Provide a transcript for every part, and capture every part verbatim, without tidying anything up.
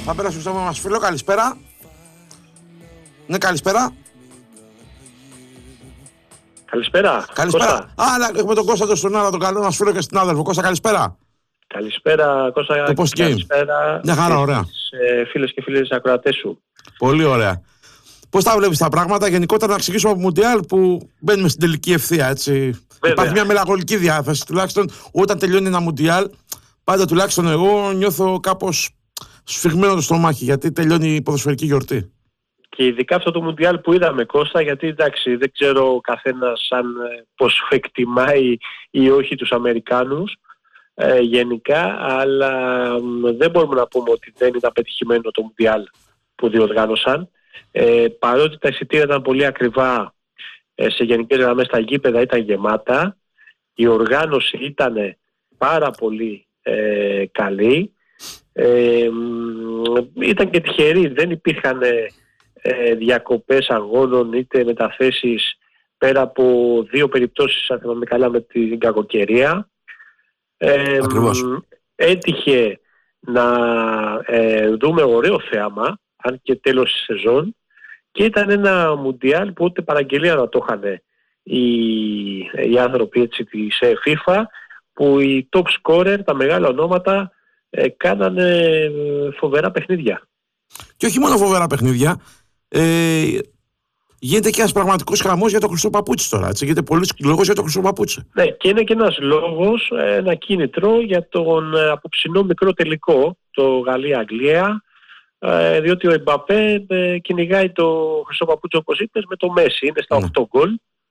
Θα πέρασε στο μας φίλο, καλησπέρα. Ναι, καλησπέρα. Καλησπέρα. Καλησπέρα. Κώστα. Α, αλλά έχουμε τον Κώστα στον άλλο, τον καλό μας φίλο και στην άδελφο. Κώστα, καλησπέρα. Καλησπέρα, Κώστα. Το πώς καλησπέρα. Μια χαρά, ωραία. Ε, φίλες και φίλες ακροατές σου. Πολύ ωραία. Πώς τα βλέπεις τα πράγματα, γενικότερα να ξεκινήσουμε από Μουντιάλ που μπαίνουμε στην τελική ευθεία, έτσι. Βέβαια. Υπάρχει μια μελαγχολική διάθεση, τουλάχιστον όταν τελειώνει ένα Μουντιάλ. Πάντα τουλάχιστον εγώ νιώθω κάπως σφιγμένο το στομάχι, γιατί τελειώνει η ποδοσφαιρική γιορτή. Και ειδικά αυτό το Μουντιάλ που είδαμε, Κώστα, γιατί εντάξει, δεν ξέρω ο καθένας αν πώς εκτιμάει ή όχι τους Αμερικάνους ε, γενικά, αλλά ε, δεν μπορούμε να πούμε ότι δεν ήταν πετυχημένο το Μουντιάλ που διοργάνωσαν. Ε, παρότι τα εισιτήρια ήταν πολύ ακριβά, ε, σε γενικές γραμμές τα γήπεδα ήταν γεμάτα, η οργάνωση ήταν πάρα πολύ ε, καλή, ε, ήταν και τυχερή, δεν υπήρχαν ε, διακοπές αγώνων είτε μεταθέσεις, πέρα από δύο περιπτώσεις, αν θυμάμαι καλά, με την κακοκαιρία. Ε, έτυχε να ε, δούμε ωραίο θέαμα, αν και τέλος της σεζόν, και ήταν ένα Μουντιάλ που ούτε παραγγελία να το είχαν οι, οι άνθρωποι έτσι, της FIFA, που οι top scorer, τα μεγάλα ονόματα, ε, κάνανε φοβερά παιχνίδια. Και όχι μόνο φοβερά παιχνίδια, ε, γίνεται και ένας πραγματικός χαμός για το χρυσό παπούτσι τώρα, έτσι, γίνεται πολλής λόγος για το χρυσό παπούτσι. Ναι, και είναι και ένας λόγος, ένα κίνητρο για τον απόψινό μικρό τελικό, το Γαλλία-Αγγλία, διότι ο Εμπαπέ κυνηγάει το χρυσό παπούτσι, όπως είπες, με το Μέση, είναι στα οκτώ γκολ.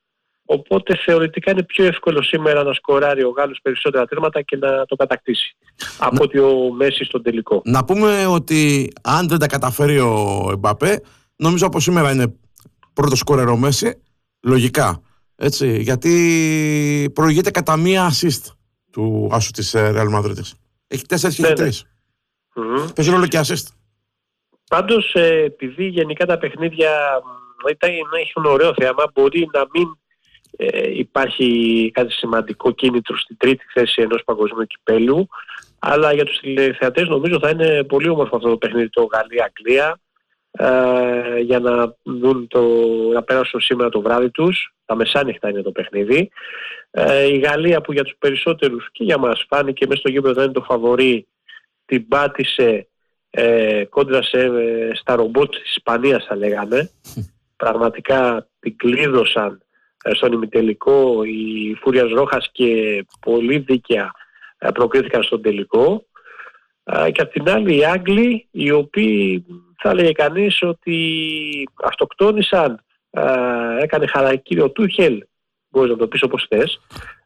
Οπότε θεωρητικά είναι πιο εύκολο σήμερα να σκοράρει ο Γάλλος περισσότερα τέρματα και να το κατακτήσει να... από ότι ο Μέση στον τελικό. Να πούμε ότι αν δεν τα καταφέρει ο Εμπαπέ, νομίζω από σήμερα είναι πρώτο σκόρερ ο Μέση, λογικά. Έτσι, γιατί προηγείται κατά μία assist του άσου της Real Madrid. Έχει τέσσερις και έχει τρεις. Mm-hmm. Παίζει ρόλο και assist. Πάντως, επειδή γενικά τα παιχνίδια ήταν, έχουν ωραίο θέαμα, μπορεί να μην ε, υπάρχει κάτι σημαντικό κίνητρο στην τρίτη θέση ενός παγκοσμίου κυπέλου, αλλά για τους τηλεθεατές νομίζω θα είναι πολύ όμορφο αυτό το παιχνίδι, το Γαλλία-Αγγλία, ε, για να, δουν το, να περάσουν σήμερα το βράδυ τους. Τα μεσάνυχτα είναι το παιχνίδι. Ε, η Γαλλία, που για τους περισσότερους και για μας φάνηκε μέσα στο γήπεδο δεν είναι το φαβορί, την πάτησε ε, κόντρα σε, ε, στα ρομπότ της Ισπανίας, θα λέγαμε. Πραγματικά την κλείδωσαν ε, στον ημιτελικό οι Φούριας Ρόχας και πολύ δίκαια ε, προκρίθηκαν στον τελικό. Ε, και απ' την άλλη οι Άγγλοι, οι οποίοι θα έλεγε κανείς ότι αυτοκτόνησαν, ε, έκανε χαρακτήριο ο Τούχελ, μπορείς να το πεις όπως θες,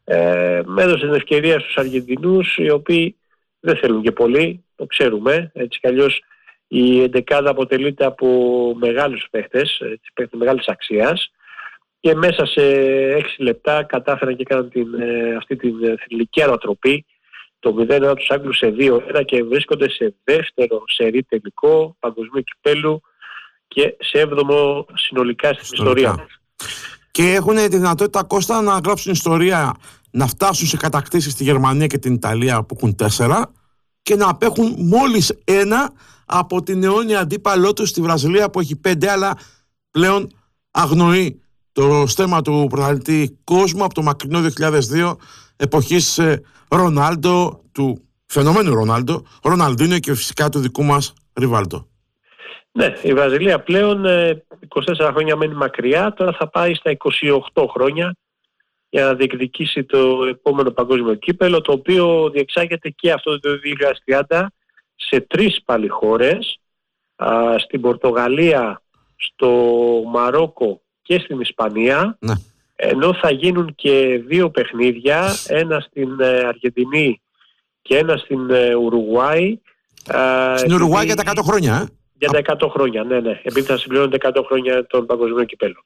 ε, έδωσε την ευκαιρία στους Αργεντινούς, οι οποίοι δεν θέλουν και πολύ, το ξέρουμε, έτσι κι αλλιώς η εντεκάδα αποτελείται από μεγάλους παίχτες, παίχτες μεγάλης αξίας, και μέσα σε έξι λεπτά κατάφεραν και έκαναν την, ε, αυτή την θρυλική ανατροπή, το μηδέν ένα τους Άγγλους σε δύο ένα, και βρίσκονται σε δεύτερο σερί τελικό παγκοσμίου κυπέλου και σε έβδομο συνολικά στην ιστορία. Και έχουν τη δυνατότητα, Κώστα, να γράψουν ιστορία, να φτάσουν σε κατακτήσεις στη Γερμανία και την Ιταλία που έχουν τέσσερα και να απέχουν μόλις ένα από την αιώνια αντίπαλό τους στη Βραζιλία που έχει πέντε, αλλά πλέον αγνοεί το στέμμα του πρωταθλητή κόσμου από το μακρινό δύο χιλιάδες δύο, εποχής Ρονάλντο, του φαινομένου Ρονάλντο, Ροναλντίνο και φυσικά του δικού μας Ριβάλντο. Ναι, η Βραζιλία πλέον είκοσι τέσσερα χρόνια μένει μακριά, τώρα θα πάει στα είκοσι οκτώ χρόνια για να διεκδικήσει το επόμενο παγκόσμιο κύπελο, το οποίο διεξάγεται και αυτό το δύο χιλιάδες τριάντα σε τρεις πάλι χώρες, α, στην Πορτογαλία, στο Μαρόκο και στην Ισπανία, ναι. Ενώ θα γίνουν και δύο παιχνίδια, ένα στην Αργεντινή και ένα στην Ουρουγουάη. Στην Ουρουγουάη για τα εκατό χρόνια, ε? Για τα εκατό χρόνια, ναι, ναι. Επειδή θα συμπληρώνονται εκατό χρόνια των παγκοσμίων κυπέλων.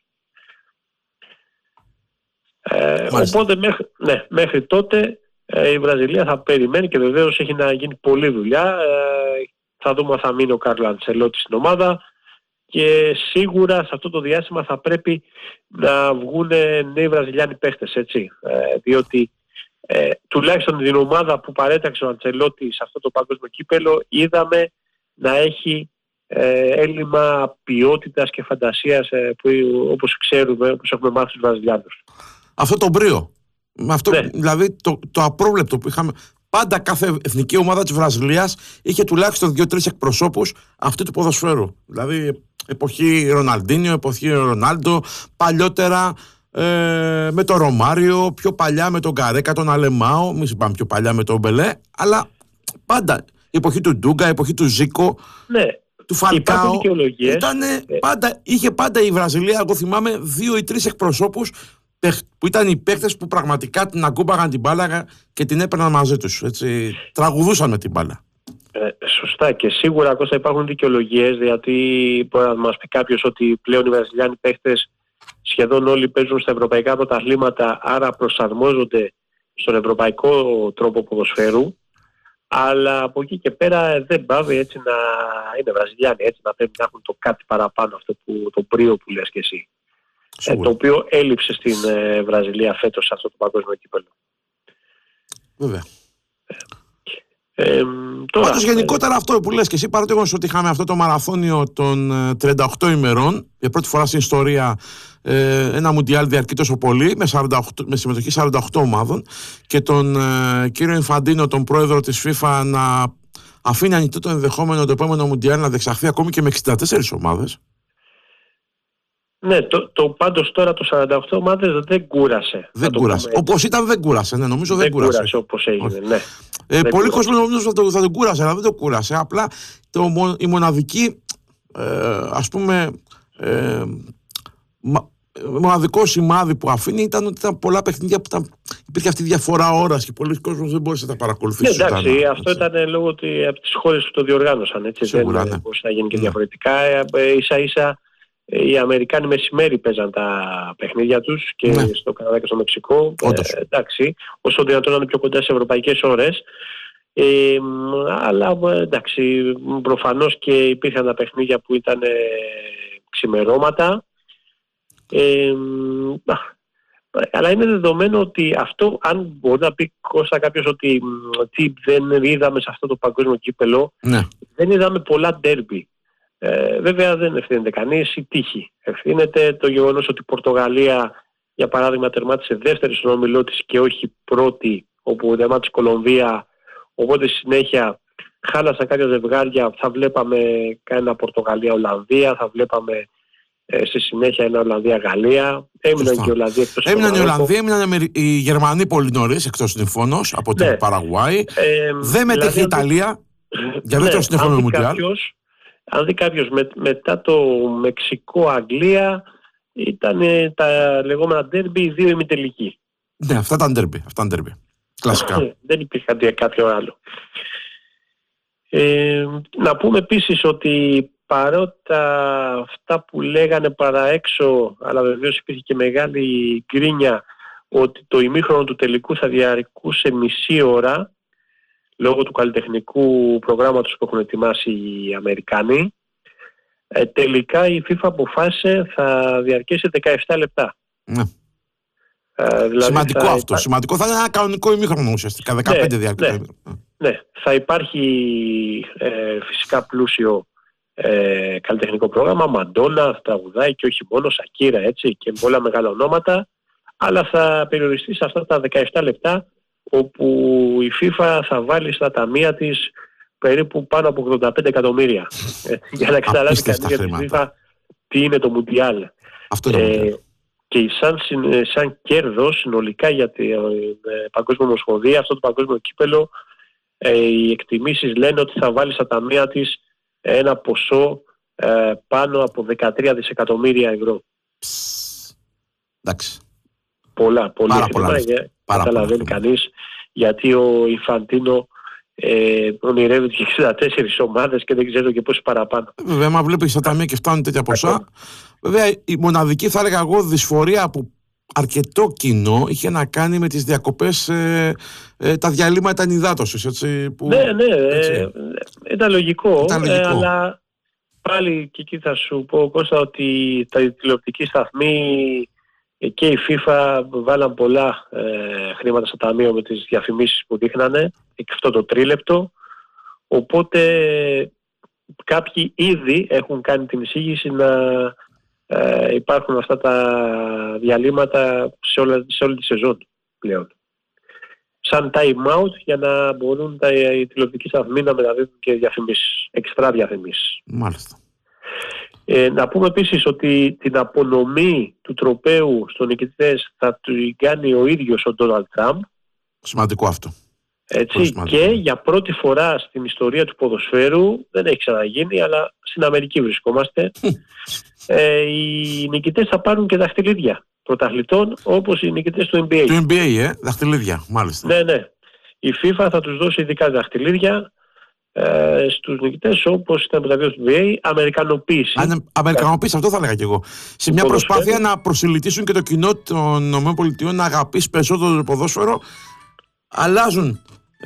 Ε, οπότε μέχρι, ναι, μέχρι τότε ε, η Βραζιλία θα περιμένει και βεβαίως έχει να γίνει πολλή δουλειά. Ε, θα δούμε αν θα μείνει ο Κάρλο Αντσελότη στην ομάδα και σίγουρα σε αυτό το διάστημα θα πρέπει να βγουν νέοι Βραζιλιάνοι παίχτες, έτσι. Ε, διότι ε, τουλάχιστον την ομάδα που παρέταξε ο Αντσελότη σε αυτό το παγκόσμιο κύπελο είδαμε να έχει ε, έλλειμμα ποιότητας και φαντασίας ε, που, όπως ξέρουμε, όπως έχουμε μάθει τους Βραζιλιάνους. Αυτό το μπρίο. Αυτό, ναι. Δηλαδή το, το απρόβλεπτο που είχαμε. Πάντα κάθε εθνική ομάδα της Βραζιλίας είχε τουλάχιστον δύο-τρεις εκπροσώπους αυτού του ποδοσφαίρου. Δηλαδή εποχή Ροναλντίνιο, εποχή Ρονάλντο, παλιότερα ε, με τον Ρωμάριο, πιο παλιά με τον Καρέκα, τον Αλεμάο, μη συμπάμε πιο παλιά με τον Μπελέ, αλλά πάντα η εποχή του Ντούγκα, η εποχή του Ζίκο, ναι. του Φαλκάο. Ήτανε, πάντα, είχε πάντα η Βραζιλία, εγώ θυμάμαι, δύο ή τρεις εκπροσώπους που ήταν οι παίκτες που πραγματικά την ακούμπαγαν την μπάλα και την έπαιρναν μαζί τους. Έτσι, τραγουδούσαν με την μπάλα. Ε, σωστά, και σίγουρα, Κώστα, υπάρχουν δικαιολογίες, γιατί μπορεί να μας πει κάποιος ότι πλέον οι Βραζιλιάνοι παίκτες σχεδόν όλοι παίζουν στα ευρωπαϊκά πρωταθλήματα, άρα προσαρμόζονται στον ευρωπαϊκό τρόπο ποδοσφαίρου. Αλλά από εκεί και πέρα δεν πάβει έτσι να είναι Βραζιλιάνοι, έτσι να πρέπει να έχουν το κάτι παραπάνω, αυτό που, το πρίο που λες και εσύ. Ε, το οποίο έλειψε στην ε, Βραζιλία φέτος σε αυτό το παγκόσμιο κύπελλο. Βέβαια. Ε, τώρα, Πάντως γενικότερα ε, αυτό που λες και εσύ, παρά το γεγονός ότι είχαμε αυτό το μαραθώνιο των ε, τριάντα οκτώ ημερών, για πρώτη φορά στην ιστορία ε, ένα μουντιάλ διαρκεί τόσο πολύ, με, σαράντα οκτώ, με συμμετοχή σαράντα οκτώ ομάδων, και τον ε, κύριο Ινφαντίνο, τον πρόεδρο της FIFA, να αφήνει ανοιχτό το ενδεχόμενο το επόμενο μουντιάλ να διεξαχθεί ακόμη και με εξήντα τέσσερις ομάδες. Ναι, το, το πάντως τώρα το σαράντα οκτώ ομάδες δεν κούρασε. Δεν κούρασε. Όπως ήταν δεν κούρασε, ναι, νομίζω δεν, δεν κούρασε. κούρασε όπως έγινε, ναι. Ε, πολλοί κόσμοι νομίζω θα το, θα το κούρασε, αλλά δεν το κούρασε. Απλά το, η μοναδική, ε, ας πούμε, ε, μα, μοναδικό σημάδι που αφήνει ήταν ότι ήταν πολλά παιχνίδια που ήταν, υπήρχε αυτή η διαφορά ώρας και πολλοί κόσμοι δεν μπορούσε να τα παρακολουθήσει. Ναι, εντάξει, ήταν, αυτό έτσι. Ήταν λόγω ότι από τις χώρες που το διοργάνωσαν. Έτσι, Σίγουρα, δεν ναι. μπορούσε να γίνει και διαφορετικά. Ε, ίσα ίσα οι Αμερικάνοι μεσημέρι παίζαν τα παιχνίδια τους και ναι. στο Καναδά και στο Μεξικό. Ε, εντάξει, όσο δυνατόν να είναι πιο κοντά σε ευρωπαϊκές ώρες. Ε, αλλά εντάξει, προφανώς και υπήρχαν τα παιχνίδια που ήταν ε, ξημερώματα. Ε, αλλά είναι δεδομένο ότι αυτό, αν μπορεί να πει Κώστα κάποιος ότι τι δεν είδαμε σε αυτό το παγκόσμιο κύπελλο, ναι. δεν είδαμε πολλά ντέρμπι. Ε, βέβαια δεν ευθύνεται κανείς, η τύχη. Ευθύνεται το γεγονός ότι η Πορτογαλία, για παράδειγμα, τερμάτισε δεύτερη στον όμιλό της και όχι πρώτη, όπου τερμάτισε η Κολομβία. Οπότε στη συνέχεια χάλασαν κάποια ζευγάρια. Θα βλέπαμε ένα Πορτογαλία-Ολλανδία, θα βλέπαμε ε, στη συνέχεια ένα Ολλανδία-Γαλλία. Έμειναν και οι Ολλανδοί εκτός. Έμειναν οι Ολλανδοί, έμειναν οι Γερμανοί πολύ νωρίς εκτός συνθηκόνος από την ναι. Παραγουάη. Ε, δεν μετέχει δηλαδή, η Ιταλία για δεύτερο συνθηκόνο Μουντιάλ. Αν δει κάποιος με, μετά το Μεξικό-Αγγλία, ήταν τα λεγόμενα ντέρμπι, οι δύο ημιτελικοί. Ναι, αυτά ήταν ντέρμπι. Αυτά ήταν ντέρμπι. Κλασικά. Δεν υπήρχε κάποιο άλλο. Ε, να πούμε επίσης ότι παρότι αυτά που λέγανε παρά έξω, αλλά βεβαίως υπήρχε και μεγάλη γκρίνια ότι το ημίχρονο του τελικού θα διαρκούσε μισή ώρα, λόγω του καλλιτεχνικού προγράμματος που έχουν ετοιμάσει οι Αμερικάνοι, ε, τελικά η FIFA αποφάσισε θα διαρκέσει δεκαεπτά λεπτά. Ναι. Ε, δηλαδή σημαντικό θα αυτό. Υπά... Σημαντικό θα είναι ένα κανονικό ημίχρονο ουσιαστικά. δεκαπέντε ναι, διάρκεια. Ναι, ναι. Θα υπάρχει ε, φυσικά πλούσιο ε, καλλιτεχνικό πρόγραμμα. Μαντόνα, τραγουδάει και όχι μόνο, Σακύρα έτσι και πολλά μεγάλα ονόματα. Αλλά θα περιοριστεί σε αυτά τα δεκαεπτά λεπτά, όπου η FIFA θα βάλει στα ταμεία της περίπου πάνω από ογδόντα πέντε εκατομμύρια. Για να καταλάβει κανείς για τη FIFA τι είναι το Μουντιάλ. Αυτό είναι το Μουντιάλ. Και σαν, σαν κέρδος συνολικά για την ε, Παγκόσμια Ομοσπονδία, αυτό το παγκόσμιο κύπελλο, ε, οι εκτιμήσεις λένε ότι θα βάλει στα ταμεία της ένα ποσό ε, πάνω από δεκατρία δισεκατομμύρια ευρώ. Εντάξει. Πολλά, πολλά. πολλά καταλαβαίνει κανείς γιατί ο Ινφαντίνο ε, ονειρεύει και εξήντα τέσσερις ομάδες και δεν ξέρω και πόσοι παραπάνω. Βέβαια, άμα βλέπεις στα ταμεία και φτάνουν τέτοια ποσά. Βέβαια, η μοναδική, θα έλεγα εγώ, δυσφορία που αρκετό κοινό είχε να κάνει με τις διακοπές, ε, ε, τα διαλύματα ενυδάτωσης. Έτσι, που, ναι, ναι, έτσι. Ε, ήταν λογικό, ήταν λογικό. Ε, αλλά πάλι και εκεί θα σου πω, Κώστα, ότι τα τηλεοπτικοί σταθμοί και η FIFA βάλαν πολλά ε, χρήματα στο ταμείο με τις διαφημίσεις που δείχνανε και αυτό το τρίλεπτο, οπότε κάποιοι ήδη έχουν κάνει την εισήγηση να ε, υπάρχουν αυτά τα διαλύματα σε, όλα, σε όλη τη σεζόν πλέον. Σαν time out για να μπορούν τα, οι τηλεοπτικοί σταθμοί να μεταδίδουν και διαφημίσεις, εξτρά διαφημίσεις. Μάλιστα. Ε, να πούμε επίσης ότι την απονομή του τροπαίου στους νικητές θα του κάνει ο ίδιος ο Ντόναλντ Τραμπ. Σημαντικό αυτό. Έτσι, σημαντικό. Και για πρώτη φορά στην ιστορία του ποδοσφαίρου, δεν έχει ξαναγίνει, αλλά στην Αμερική βρισκόμαστε, ε, οι νικητές θα πάρουν και δαχτυλίδια πρωταθλητών, όπως οι νικητές του N B A. Του N B A, ε, δαχτυλίδια, μάλιστα. Ναι, ναι. Η FIFA θα τους δώσει ειδικά δαχτυλίδια ε, στους νικητές, όπως ήταν με τα δύο του N B A, αμερικανοποίηση. Αν, αμερικανοποίηση, αυτό θα έλεγα και εγώ. Σε μια προσπάθεια να προσελητήσουν και το κοινό των ΗΠΑ να αγαπήσει περισσότερο το ποδόσφαιρο, αλλάζουν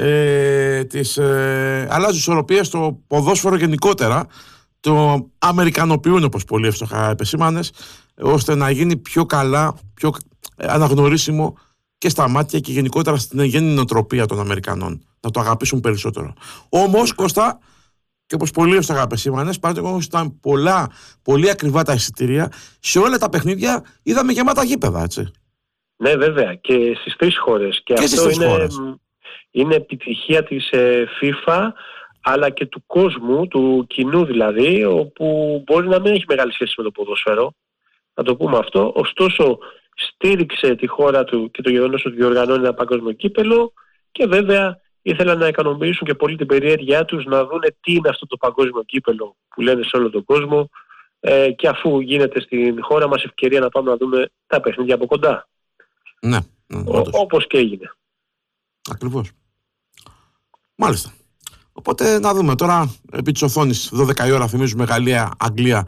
ε, τις ε, αλλάζουν ισορροπίες στο ποδόσφαιρο γενικότερα, το αμερικανοποιούν, όπως πολύ εύστοχα επεσήμανες, ώστε να γίνει πιο καλά, πιο αναγνωρίσιμο και στα μάτια και γενικότερα στην γέννη νοοτροπία των Αμερικανών, να το αγαπήσουν περισσότερο. Όμως, Κώστα, και όπως πολύ εύστοχα επεσήμανες, παρά το γεγονός ότι ήταν πολλά, πολύ ακριβά τα εισιτήρια, σε όλα τα παιχνίδια είδαμε γεμάτα γήπεδα, έτσι. Ναι, βέβαια, και στις τρεις χώρες. Και, και αυτό είναι, χώρες. είναι επιτυχία της ε, FIFA, αλλά και του κόσμου, του κοινού δηλαδή, όπου μπορεί να μην έχει μεγάλη σχέση με το ποδόσφαιρο, να το πούμε αυτό, ωστόσο στήριξε τη χώρα του και το γεγονός ότι διοργανώνει ένα παγκόσμιο κύπελο και βέβαια ήθελαν να ικανοποιήσουν και πολύ την περιέργειά τους να δούνε τι είναι αυτό το παγκόσμιο κύπελο που λένε σε όλο τον κόσμο, ε, και αφού γίνεται στην χώρα μας ευκαιρία να πάμε να δούμε τα παιχνίδια από κοντά. Ναι, ναι, Ο, όπως και έγινε. Ακριβώς. Μάλιστα. Οπότε να δούμε τώρα επί της οθόνης δώδεκα η ώρα, θυμίζουμε Γαλλία, Αγγλία,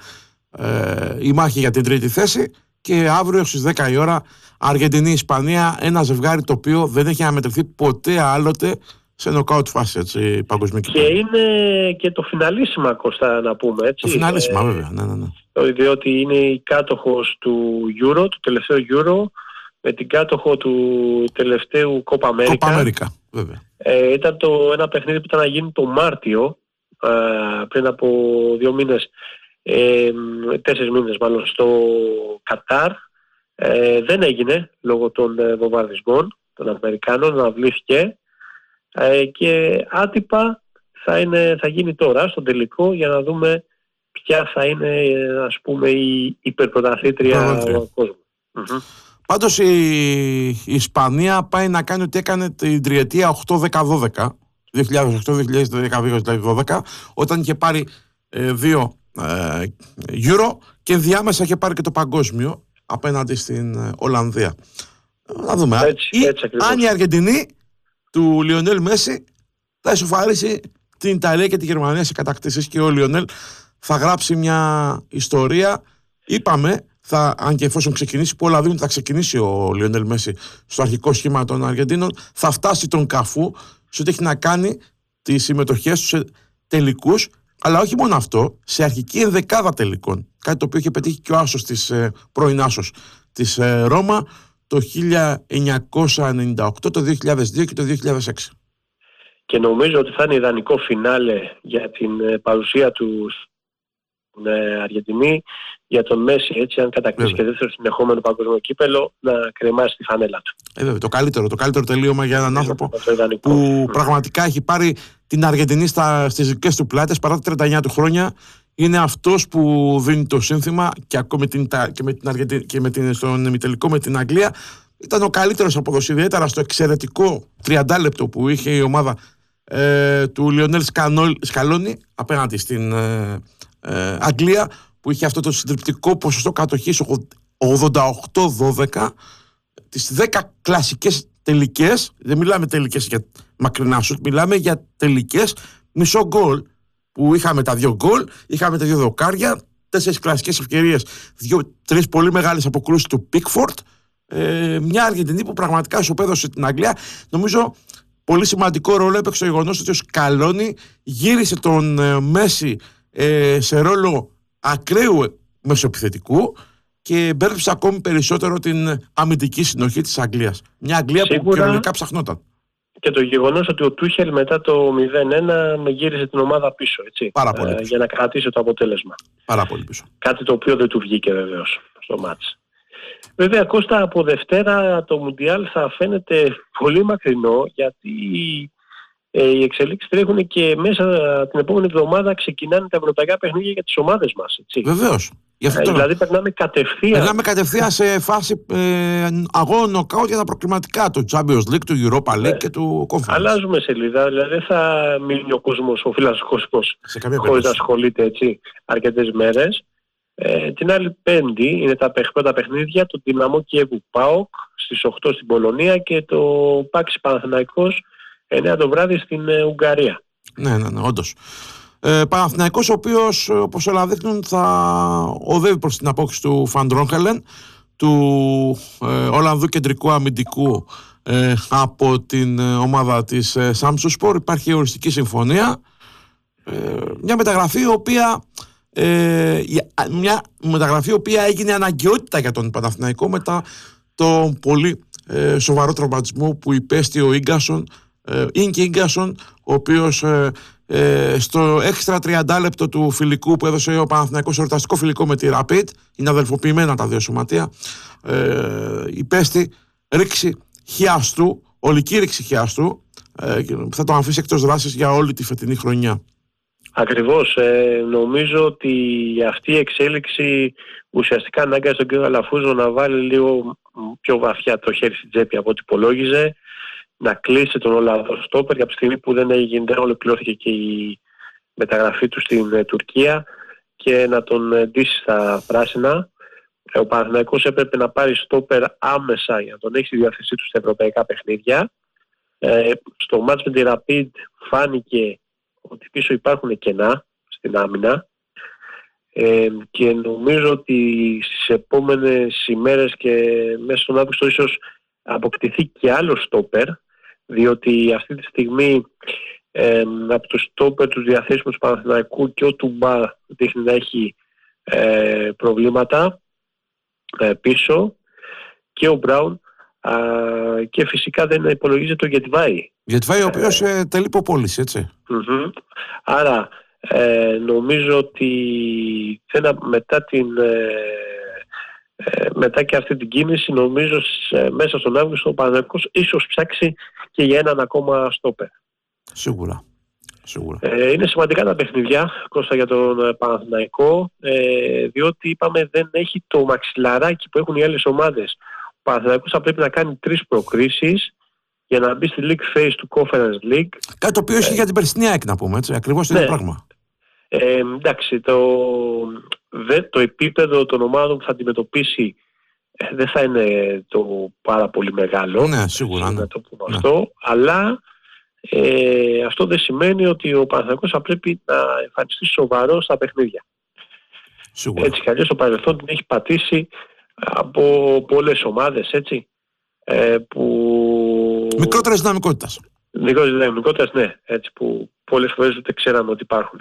ε, η μάχη για την τρίτη θέση, και αύριο στις δέκα η ώρα Αργεντινή, Ισπανία, ένα ζευγάρι το οποίο δεν έχει αναμετρηθεί ποτέ άλλοτε σε νοκάουτ φάση, έτσι, παγκοσμική. Και είναι και το φιναλίσιμα, Κώστα, να πούμε, έτσι. Το φιναλίσιμα, ε, βέβαια, ναι, ναι, ναι. Διότι είναι η κάτοχος του Euro, του τελευταίου Euro, με την κάτοχο του τελευταίου Copa America. Copa America, βέβαια. Ε, ήταν το, ένα παιχνίδι που ήταν να γίνει το Μάρτιο, ε, πριν από δύο μήνες, ε, τέσσερις μήνες μάλλον, στο Κατάρ. Ε, δεν έγινε λόγω των ε, βομβαρδισμών των Αμερικάνων, αναβλήθηκε, ε, και άτυπα θα, είναι, θα γίνει τώρα στον τελικό για να δούμε ποια θα είναι, ας πούμε, η υπερπρωταθλήτρια του κόσμου. Mm-hmm. Πάντως η, η Ισπανία πάει να κάνει ό,τι έκανε την τριετία οκτώ δέκα δώδεκα, δύο χιλιάδες οκτώ δύο χιλιάδες δέκα, δύο χιλιάδες δώδεκα, όταν είχε πάρει ε, δύο ε, Euro και διάμεσα είχε πάρει και το παγκόσμιο απέναντι στην ε, Ολλανδία. Να δούμε. Έτσι, ή, έτσι αν η Αργεντινή του Λιονέλ Μέση θα ισοφαρίσει την Ιταλία και τη Γερμανία σε κατακτήσεις και ο Λιονέλ θα γράψει μια ιστορία. Είπαμε, θα, αν και εφόσον ξεκινήσει, πολλά δίνουν ότι θα ξεκινήσει ο Λιονέλ Μέση στο αρχικό σχήμα των Αργεντίνων, θα φτάσει τον Καφού σε ό,τι έχει να κάνει τις συμμετοχές του σε τελικούς, αλλά όχι μόνο αυτό, σε αρχική ενδεκάδα τελικών. Κάτι το οποίο είχε πετύχει και ο Άσος της, ε, πρώην Άσος της ε, Ρώμα το χίλια εννιακόσια ενενήντα οκτώ, το δύο χιλιάδες δύο και το δύο χιλιάδες έξι. Και νομίζω ότι θα είναι ιδανικό φινάλε για την ε, παρουσία του στην ε, Αργεντινή, για τον Μέση, έτσι, αν κατακτήσει και δεύτερο συνεχόμενο παγκόσμιο κύπελο, να κρεμάσει τη φανέλα του. Ε, βέβαια, το καλύτερο, το καλύτερο τελείωμα για έναν άνθρωπο που πραγματικά έχει πάρει την Αργεντινή στα, στις δικές του πλάτες παρά τα τριάντα εννιά του χρόνια. Είναι αυτός που δίνει το σύνθημα και ακόμη την, και με την Αργεντινή και με την, στον ημιτελικό με την Αγγλία. Ήταν ο καλύτερος απόδοση, ιδιαίτερα στο εξαιρετικό τριάντα λεπτό που είχε η ομάδα ε, του Λιονέλ Σκαλόνι απέναντι στην ε, ε, Αγγλία, που είχε αυτό το συντριπτικό ποσοστό κατοχής ογδόντα οκτώ δώδεκα, τις δέκα κλασικές τελικές. Δεν μιλάμε τελικές για μακρινά σουτ, μιλάμε για τελικές μισό γκολ, που είχαμε τα δύο γκολ, είχαμε τα δύο δοκάρια, τέσσερις κλασικές ευκαιρίες, δύο, τρεις πολύ μεγάλες αποκρούσεις του Πίκφορντ, ε, μια Αργεντινή που πραγματικά ισοπαίδωσε την Αγγλία. Νομίζω πολύ σημαντικό ρόλο έπαιξε το γεγονός ότι ο Σκαλόνι γύρισε τον ε, Μέση ε, σε ρόλο ακραίου μεσοεπιθετικού και μπέρδεψε ακόμη περισσότερο την αμυντική συνοχή της Αγγλίας. Μια Αγγλία σίγουρα, που κοινωνικά ψαχνόταν. και το γεγονός ότι ο Τούχελ μετά το μηδέν ένα γύρισε την ομάδα πίσω, έτσι, Πάρα πολύ πίσω. για να κρατήσει το αποτέλεσμα. Πάρα πολύ πίσω. Κάτι το οποίο δεν του βγήκε βεβαίως στο μάτς. Βέβαια, Κώστα, από Δευτέρα το Μουντιάλ θα φαίνεται πολύ μακρινό, γιατί ε, οι εξελίξεις τρέχουν και μέσα την επόμενη εβδομάδα ξεκινάνε τα ευρωπαϊκά παιχνίδια για τις ομάδες μας. Έτσι. Βεβαίως. Ε, δηλαδή περνάμε κατευθείαν. Περνάμε κατευθείαν σε φάση ε, αγώνων νοκάουτ για τα προκριματικά του Champions League, του Europa League ε, και του Conference. Αλλάζουμε σελίδα, δηλαδή δεν θα μείνει ο κόσμος, ο φίλος κόσμος, χωρίς να ασχολείται έτσι αρκετές μέρες. Ε, την άλλη Πέμπτη είναι τα πρώτα παιχνίδια, το Δυναμό Κιέβου ΠΑΟΚ στις οκτώ στην Πολωνία και το Πάξι Παναθηναϊκός εννιά το βράδυ στην ε, Ουγγαρία. Ναι, ναι, ναι, όντως. Ε, Παναθηναϊκός, ο οποίος, όπως όλα δείχνουν, θα οδεύει προς την απόκτηση του Φαν Ντρόχελεν, του ε, Ολλανδού κεντρικού αμυντικού ε, από την ε, ομάδα της ε, Samsunspor. Υπάρχει οριστική συμφωνία. Ε, μια μεταγραφή η οποία Ε, μια μεταγραφή η οποία έγινε αναγκαιότητα για τον Παναθηναϊκό μετά τον πολύ ε, σοβαρό τραυματισμό που υπέστη ο Ίγκασον, ε, Ίνκι Ίγκασον, ο οποίος ε, ε, στο έξτρα τριάντα λεπτό του φιλικού που έδωσε ο Παναθηναϊκός, εορταστικό φιλικό με τη Rapid, είναι αδελφοποιημένα τα δύο σωματεία, ε, υπέστη ρήξη χιάστου, ολική ρήξη χιάστου, ε, που θα τον αφήσει εκτός δράσης για όλη τη φετινή χρονιά. Ακριβώς. Ε, νομίζω ότι αυτή η εξέλιξη ουσιαστικά ανάγκασε τον κύριο Αλαφούζο να βάλει λίγο πιο βαθιά το χέρι στην τσέπη από ό,τι υπολόγιζε, να κλείσει τον Ολλανδό στόπερ για τη στιγμή που δεν έγινε, δεν ολοκληρώθηκε και η μεταγραφή του στην ε, Τουρκία, και να τον ε, ντύσει στα πράσινα. Ε, ο Παναθηναϊκός έπρεπε να πάρει στόπερ άμεσα για να τον έχει στη διάθεσή του στα ευρωπαϊκά παιχνίδια. Ε, στο μάτς με τη Rapid φάνηκε ότι πίσω υπάρχουν κενά στην άμυνα, ε, και νομίζω ότι στις επόμενες ημέρες και μέσα στον Αύγουστο ίσως αποκτηθεί και άλλο στόπερ, διότι αυτή τη στιγμή ε, από το στόπερ τους διαθέσιμους του Παναθηναϊκού και ο Τουμπά δείχνει να έχει ε, προβλήματα ε, πίσω, και ο Μπράουν, α, και φυσικά δεν υπολογίζεται ο Γετβάη. Γετβάη, ο οποίος ε, τελεί υποπόληση, έτσι. Mm-hmm. Άρα ε, νομίζω ότι μετά, την, ε, ε, μετά και αυτή την κίνηση, νομίζω σε, μέσα στον Αύγουστο ο Παναθηναϊκός ίσως ψάξει και για έναν ακόμα στόπερ. Σίγουρα. Σίγουρα. Ε, είναι σημαντικά τα παιχνιδιά, Κώστα, για τον Παναθηναϊκό, ε, διότι είπαμε δεν έχει το μαξιλαράκι που έχουν οι άλλες ομάδες. Ο Παναθηναϊκός θα πρέπει να κάνει τρεις προκρίσεις για να μπει στη League Phase του Conference League. Κάτι το οποίο ισχύει ε, για την περσινή ΑΕΚ, να πούμε, έτσι, ακριβώς το ίδιο ναι, πράγμα. Ε, εντάξει, το, δε, το επίπεδο των ομάδων που θα αντιμετωπίσει ε, δεν θα είναι το πάρα πολύ μεγάλο. Ναι, σίγουρα. Ναι. Το πούμε ναι. Αυτό, αλλά ε, αυτό δεν σημαίνει ότι ο Παναθηναϊκός θα πρέπει να εμφανιστεί σοβαρό στα παιχνίδια. Σίγουρα. Έτσι κι αλλιώς στο παρελθόν την έχει πατήσει από πολλές ομάδες, έτσι. Ε, που... Μικρότερες δυναμικότητας. Μικρότερες δυναμικότητας, ναι. Έτσι, που πολλές φορές δεν ξέραμε ότι υπάρχουν.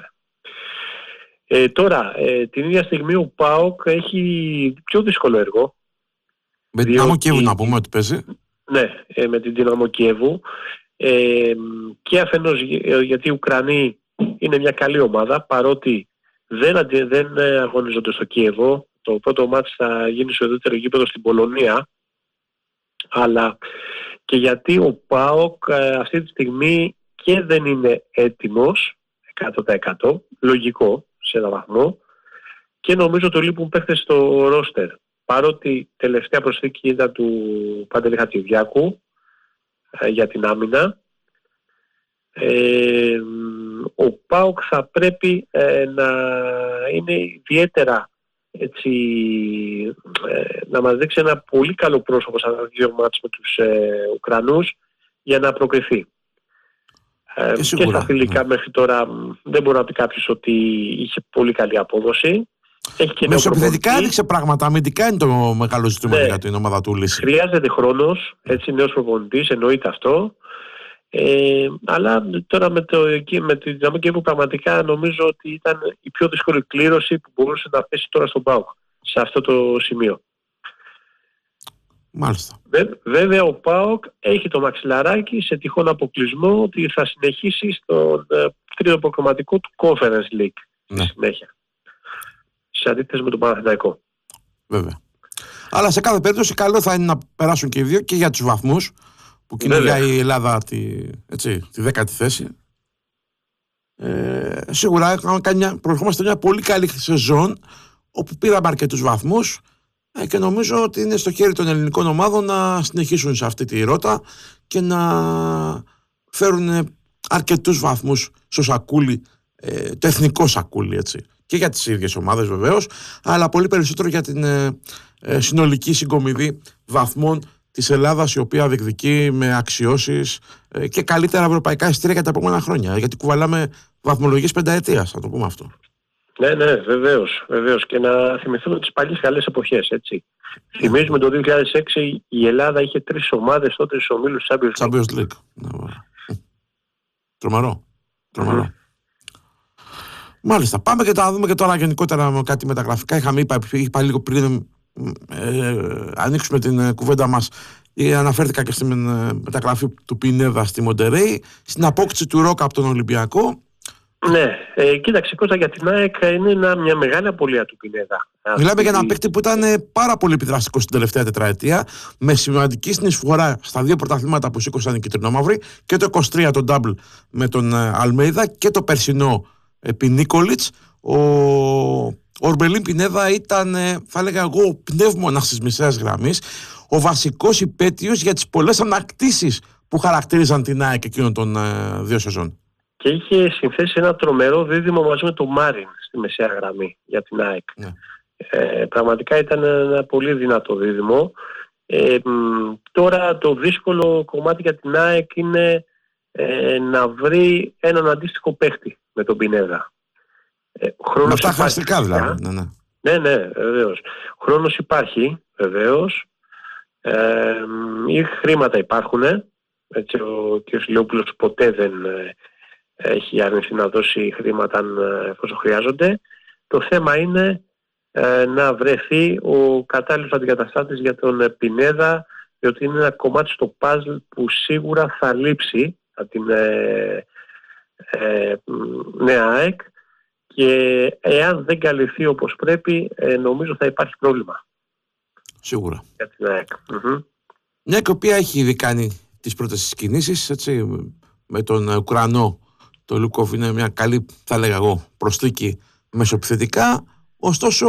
Ε, τώρα, ε, την ίδια στιγμή ο ΠΑΟΚ έχει πιο δύσκολο έργο. Με την Δυναμό Κιέβου να πούμε ότι παίζει. Ναι, ε, με την Δυναμό Κιέβου. Ε, και αφενός γιατί οι Ουκρανοί είναι μια καλή ομάδα, παρότι δεν, δεν αγωνίζονται στο Κιέβο. Το πρώτο μάτς θα γίνει στο ουδέτερο γήπεδο στην Πολωνία, αλλά και γιατί ο ΠΑΟΚ ε, αυτή τη στιγμή και δεν είναι έτοιμος εκατό τοις εκατό, λογικό σε ένα βαθμό, και νομίζω το λείπουν παίχτες στο ρόστερ, παρότι τελευταία προσθήκη ήταν του Παντελή Χατζηδιάκου ε, για την άμυνα. Ε, ο ΠΑΟΚ θα πρέπει ε, να είναι ιδιαίτερα έτσι, ε, να μας δείξει ένα πολύ καλό πρόσωπο σαν δύο μάτς με τους ε, Ουκρανούς για να προκριθεί. Ε, και, και στα φιλικά ναι. μέχρι τώρα δεν μπορεί να πει κάποιος ότι είχε πολύ καλή απόδοση. Μεσοεπιθετικά έδειξε πράγματα, αμυντικά είναι το μεγάλο ζήτημα ναι. για την ομάδα του Λύση. Χρειάζεται χρόνος, έτσι, νέος προπονητής, εννοείται αυτό. Ε, αλλά τώρα με, το, με τη Δυναμό Κιέβου πραγματικά νομίζω ότι ήταν η πιο δύσκολη κλήρωση που μπορούσε να πέσει τώρα στον ΠΑΟΚ σε αυτό το σημείο. Μάλιστα. Βέβαια ο ΠΑΟΚ έχει το μαξιλαράκι σε τυχόν αποκλεισμό ότι θα συνεχίσει στον τρίτο προκριματικό του Conference League ναι. στη συνέχεια. Σε αντίθεση με τον Παναθηναϊκό. Βέβαια. Αλλά σε κάθε περίπτωση καλό θα είναι να περάσουν και οι δύο και για τους βαθμούς που κυνηγάει η Ελλάδα τη, έτσι, τη δέκατη θέση. Ε, σίγουρα προερχόμαστε μια πολύ καλή σεζόν όπου πήραμε αρκετούς βαθμούς ε, και νομίζω ότι είναι στο χέρι των ελληνικών ομάδων να συνεχίσουν σε αυτή τη ρότα και να φέρουν αρκετούς βαθμούς στο σακούλι, ε, το εθνικό σακούλι, έτσι. Και για τις ίδιες ομάδες βεβαίως, αλλά πολύ περισσότερο για την ε, ε, συνολική συγκομιδή βαθμών της Ελλάδας, η οποία διεκδικεί με αξιώσεις ε, και καλύτερα ευρωπαϊκά εισιτήρια για τα επόμενα χρόνια. Γιατί κουβαλάμε βαθμολογίες πενταετίας, θα το πούμε αυτό. Ναι, ναι, βεβαίως, βεβαίως. Και να θυμηθούμε τις παλιές καλές εποχές, έτσι. Yeah. Θυμίζουμε το δύο χιλιάδες έξι η Ελλάδα είχε τρεις ομάδες τότε στους ομίλους Champions League. Champions League. Ναι, τρομερό. Τρομερό. Mm. Μάλιστα. Πάμε και να δούμε και τώρα γενικότερα κάτι μεταγραφικά. Είχαμε είπα, είπα λίγο πριν ε, ανοίξουμε την ε, κουβέντα μας. Ε, αναφέρθηκα και στην ε, μεταγραφή του Πινέδα στη Μοντερέι, στην απόκτηση του Ρόκα από τον Ολυμπιακό. Ναι, ε, κοίταξε Κώστα, για την ΑΕΚ είναι ένα, μια μεγάλη απώλεια του Πινέδα. Μιλάμε για ένα παίκτη που ήταν ε, πάρα πολύ επιδραστικό στην τελευταία τετραετία, με σημαντική συνεισφορά στα δύο πρωταθλήματα που σήκωσαν οι κυτρινόμαυροι, και το είκοσι τρία το double με τον ε, Αλμέιδα και το περσινό επί Νίκολιτς. Ο Ορμπελίν Πινέδα ήταν, θα έλεγα εγώ, πνεύμονας της μισές γραμμής, ο βασικός υπέτειος για τις πολλές ανακτήσεις που χαρακτήριζαν την ΑΕΚ εκείνων των ε, δύο σεζόν. Και είχε συνθέσει ένα τρομερό δίδυμο μαζί με τον Μάριν στη μεσαία γραμμή για την ΑΕΚ. Ναι. Ε, πραγματικά ήταν ένα πολύ δυνατό δίδυμο. Ε, τώρα το δύσκολο κομμάτι για την ΑΕΚ είναι ε, να βρει έναν αντίστοιχο παίχτη με τον Πινέδα. Ε, με αυτά χαρακτηριστικά δηλαδή. Ναι, ναι. ναι, ναι, βεβαίως. Χρόνος υπάρχει, βεβαίως. Ε, οι χρήματα υπάρχουν. Έτσι, ο κ. Λιόπουλος ποτέ δεν ε, έχει αρνηθεί να δώσει χρήματα ε, εφόσον χρειάζονται. Το θέμα είναι ε, να βρεθεί ο κατάλληλος αντικαταστάτης για τον ε, Πινέδα, διότι είναι ένα κομμάτι στο παζλ που σίγουρα θα λείψει από την ε, ε, νέα ΑΕΚ, και εάν δεν καλυφθεί όπως πρέπει, ε, νομίζω θα υπάρχει πρόβλημα. Σίγουρα. Για την ΑΕΚ. Mm-hmm. Μια και η οποία έχει ήδη κάνει τις πρώτες κινήσεις, έτσι, με τον Ουκρανό, το Λούκοφ είναι μια καλή, θα λέγα εγώ, προσθήκη μεσοεπιθετικά, ωστόσο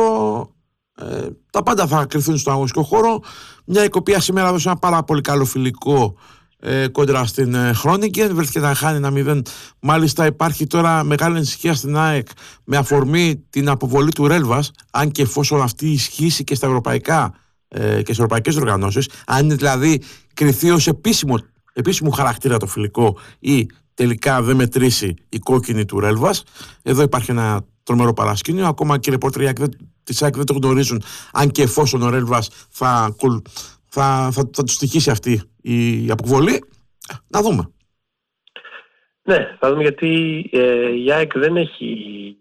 ε, τα πάντα θα κρυφθούν στον αγωνιστικό χώρο. Μια η οποία σήμερα έδωσε ένα πάρα πολύ καλό φιλικό ε, κόντρα στην ε, Χρόνικεν, βρέθηκε να χάνει ένα μηδέν. Μάλιστα υπάρχει τώρα μεγάλη ανησυχία στην ΑΕΚ με αφορμή την αποβολή του Ρέλβας, αν και εφόσον αυτή ισχύσει και στα ευρωπαϊκά ε, και στις ευρωπαϊκές οργανώσεις, αν είναι δηλαδή κριθεί ως επίσημο, επίσημο χαρακτήρα το φιλικό ή τελικά δεν μετρήσει η κόκκινη του Ρέλβας. Εδώ υπάρχει ένα τρομερό παρασκήνιο. Ακόμα και οι ρεπορτροί της ΑΕΚ δεν το γνωρίζουν, αν και εφόσον ο Ρέλβας θα, θα, θα, θα του στοιχήσει αυτή η αποβολή. Να δούμε. Ναι, θα δούμε, γιατί ε, η ΑΕΚ δεν έχει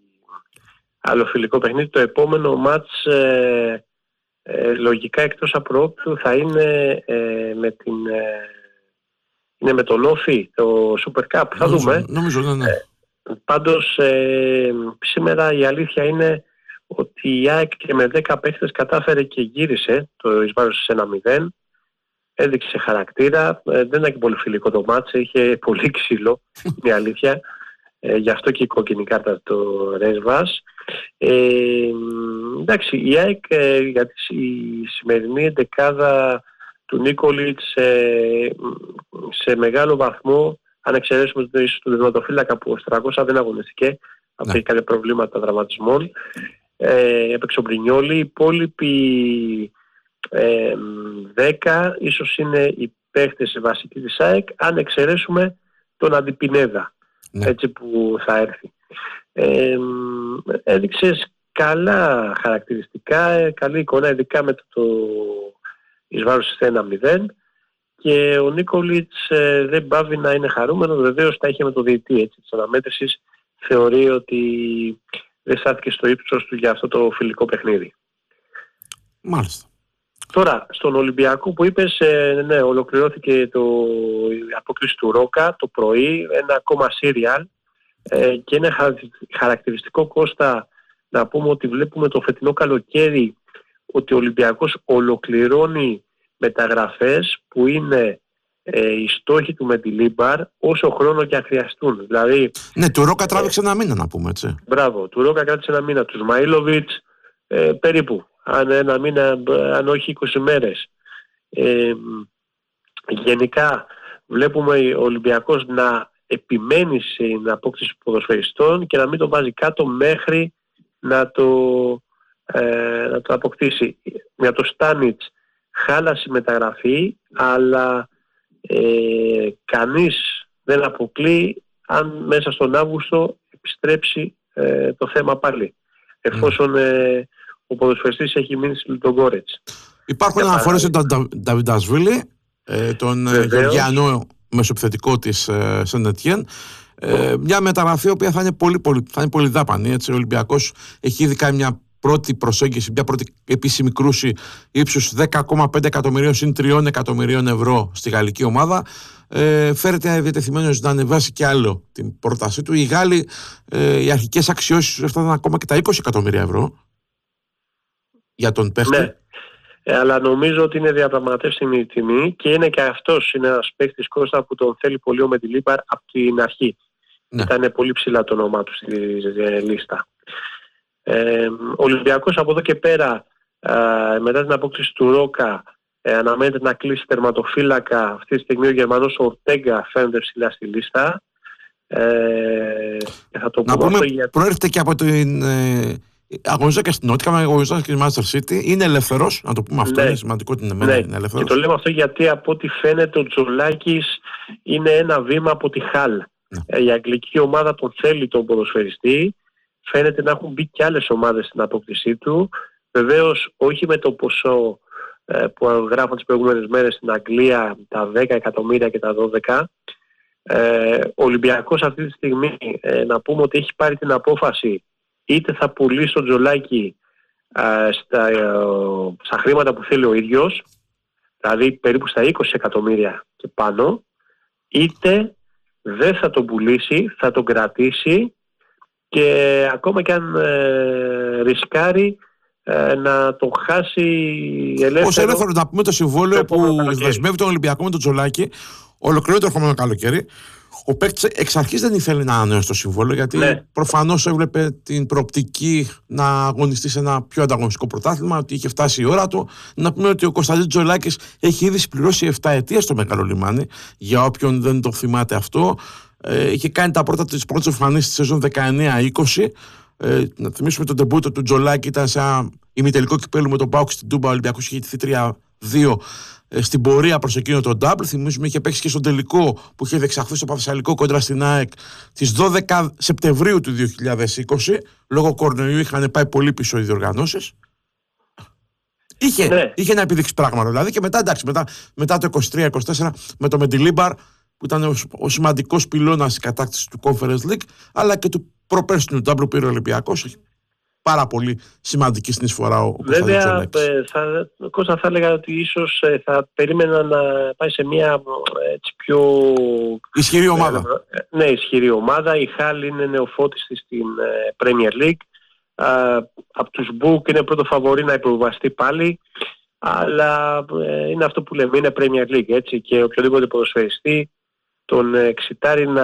άλλο φιλικό παιχνίδι. Το επόμενο μάτς ε, ε, λογικά εκτός απρόπτου θα είναι ε, με την... Ε, είναι με τον Όφι, το Super Cup. Θα νομίζω, δούμε. Νομίζω, ναι, ναι. Ε, πάντως, ε, σήμερα η αλήθεια είναι ότι η ΑΕΚ και με δέκα παίχτες κατάφερε και γύρισε το εις βάρος ένα μηδέν. Έδειξε χαρακτήρα. Ε, δεν ήταν και πολύ φιλικό το μάτς. Είχε πολύ ξύλο, είναι η αλήθεια. Ε, γι' αυτό και η κόκκινη κάρτα το Ρέσβας. Ε, εντάξει, η ΑΕΚ ε, για τη η σημερινή εντεκάδα του Νίκολιτς σε, σε μεγάλο βαθμό, αν εξαιρέσουμε το ίσως του δευτεροφύλακα που ο Στρακώσα δεν αγωνιστηκε, αυτό έχει κάνει προβλήματα δραματισμών, ε, έπαιξε ο Μπρινιόλι. Οι υπόλοιποι ε, δέκα ίσως είναι οι παίχτες βασικοί της ΑΕΚ, αν εξαιρέσουμε τον Αντιπινέδα, ναι. έτσι που θα έρθει. Ε, έδειξε καλά χαρακτηριστικά, καλή εικόνα, ειδικά με το, το εις βάρος ένα μηδέν, και ο Νίκολιτς ε, δεν πάβει να είναι χαρούμενος. Βεβαίως τα είχε με το διαιτή έτσι, της αναμέτρησης. Θεωρεί ότι δεν στάθηκε στο ύψος του για αυτό το φιλικό παιχνίδι. Μάλιστα. Τώρα, στον Ολυμπιακό που είπες, ε, ναι, ολοκληρώθηκε το, η απόκριση του Ρόκα το πρωί, ένα ακόμα σύριαλ, ε, και είναι χαρακτηριστικό, Κώστα, να πούμε ότι βλέπουμε το φετινό καλοκαίρι ότι ο Ολυμπιακός ολοκληρώνει μεταγραφές που είναι ε, οι στόχοι του Μεντιλίμπαρ όσο χρόνο και αν χρειαστούν. Δηλαδή, ναι, του Ρόκα τράβηξε ε, ένα μήνα, να πούμε έτσι. Μπράβο, του Ρόκα κράτησε ένα μήνα, του Σμαΐλοβιτς ε, περίπου, αν ένα μήνα, αν όχι είκοσι μέρες. Ε, γενικά βλέπουμε ο Ολυμπιακός να επιμένει στην απόκτηση ποδοσφαιριστών και να μην το βάζει κάτω μέχρι να το, ε, να το αποκτήσει. Για το Στάνιτς χάλασε μεταγραφή, αλλά ε, κανείς δεν αποκλεί αν μέσα στον Αύγουστο επιστρέψει ε, το θέμα πάλι, εφόσον ε, ο ποδοσφαιριστής έχει μείνει στη Λουτογκόρετς. Υπάρχουν αναφορές για τον Νταβιντασβίλη, ε, τον Γεωργιανό μεσοπιθετικό της ε, Σεντ-Ετιέν. Ε, μια μεταγραφή η οποία θα είναι πολύ, πολύ, θα είναι πολύ δάπανη. Έτσι. Ο Ολυμπιακός έχει ήδη κάνει μια πρώτη προσέγγιση, μια πρώτη επίσημη κρούση ύψους δέκα κόμμα πέντε εκατομμυρίων συν τριών εκατομμυρίων ευρώ στη γαλλική ομάδα. Ε, φέρεται διατεθειμένος να ανεβάσει και άλλο την πρότασή του. Οι Γάλλοι, ε, οι αρχικές αξιώσεις έφταναν ακόμα και τα είκοσι εκατομμύρια ευρώ για τον παίχτη. Ναι. Ε, αλλά νομίζω ότι είναι διαπραγματεύσιμη η τιμή και είναι και αυτός είναι ένας παίκτης, Κώστα, που τον θέλει πολύ ο Μεντιλίμπαρ από την αρχή. Ναι. Ήταν πολύ ψηλά το όνομά του στη λίστα. Ε, ο Ολυμπιακός από εδώ και πέρα, ε, μετά την απόκτηση του Ρόκα, ε, αναμένεται να κλείσει τερματοφύλακα. Αυτή τη στιγμή ο Γερμανός Ορτέγκα φαίνεται ψηλά στη λίστα. Ε, θα το να πούμε, για... προέρχεται και από την... Ε... αγωνίζα και στην Νότια, αγωνίζα και στη Manchester City. Είναι ελεύθερος, να το πούμε αυτό. Ναι. Είναι σημαντικό ότι είναι, ναι. είναι ελεύθερος. Και το λέμε αυτό γιατί από ό,τι φαίνεται ο Τζολάκης είναι ένα βήμα από τη Χαλ. Ναι. Η αγγλική ομάδα τον θέλει τον ποδοσφαιριστή. Φαίνεται να έχουν μπει και άλλες ομάδες στην απόκτησή του. Βεβαίως όχι με το ποσό ε, που γράφουν τις προηγούμενες μέρες στην Αγγλία, τα δέκα εκατομμύρια και τα δώδεκα. Ε, ο Ολυμπιακός αυτή τη στιγμή ε, να πούμε ότι έχει πάρει την απόφαση είτε θα πουλήσει τον Τζολάκη α, στα, α, στα χρήματα που θέλει ο ίδιος, δηλαδή περίπου στα είκοσι εκατομμύρια και πάνω, είτε δεν θα τον πουλήσει, θα τον κρατήσει και ακόμα και αν ε, ρισκάρει ε, να τον χάσει ελεύθερο. Ως ελεύθερο, να πούμε το συμβόλαιο που δεσμεύει τον Ολυμπιακό με τον Τζολάκη, ολοκληρώνει το ερχόμενο καλοκαίρι. Ο παίκτης εξ αρχής δεν ήθελε να ανανεώσει το συμβόλαιο, γιατί ναι. προφανώς έβλεπε την προοπτική να αγωνιστεί σε ένα πιο ανταγωνιστικό πρωτάθλημα, ότι είχε φτάσει η ώρα του. Να πούμε ότι ο Κωνσταντίνος Τζολάκης έχει ήδη συμπληρώσει επτά ετία στο Μεγάλο Λιμάνι, για όποιον δεν το θυμάται αυτό. Ε, είχε κάνει τα πρώτα της πρώτης εμφανίσεις στη σεζόν δεκαεννιά είκοσι. Ε, να θυμίσουμε τον ντεμπούτο του Τζολάκη, ήταν σε ένα ημιτελικό κυπέλλου με τον ΠΑΟΚ στην Τούμπα. Ο Ολυμπιακός είχε τηθεί τρία δύο στην πορεία προς εκείνο τον double. Θυμίζουμε είχε παίξει και στον τελικό που είχε διεξαχθεί στο Παθεσσαλικό κόντρα στην ΑΕΚ τις δώδεκα Σεπτεμβρίου του δύο χιλιάδες είκοσι. Λόγω κορονοϊού είχαν πάει πολύ πίσω οι διοργανώσεις. Είχε, ναι. είχε να επιδείξει πράγματα δηλαδή. Και μετά, εντάξει, μετά, μετά το είκοσι τρία είκοσι τέσσερα με το Μεντιλίμπαρ, που ήταν ο, ο σημαντικός πυλώνας της κατάκτησης του Conference League, αλλά και του προπέρσινου double που πήρε ο Ολυμπιακός. Πάρα πολύ σημαντική συνεισφορά ο Κωνσταντίνος Τζολάκης. Βέβαια, θα, Κώστα, θα έλεγα ότι ίσως θα περίμενα να πάει σε μια έτσι, πιο ισχυρή ομάδα. Ε, ναι, ισχυρή ομάδα. Η Χάλ είναι νεοφώτιστη στην ε, Premier League. Ε, από τους Μπουκ είναι πρώτο φαβορί να υποβαστεί πάλι. Αλλά ε, είναι αυτό που λέμε, είναι Premier League. Έτσι, και οποιοδήποτε ποδοσφαιριστή τον εξητάρει να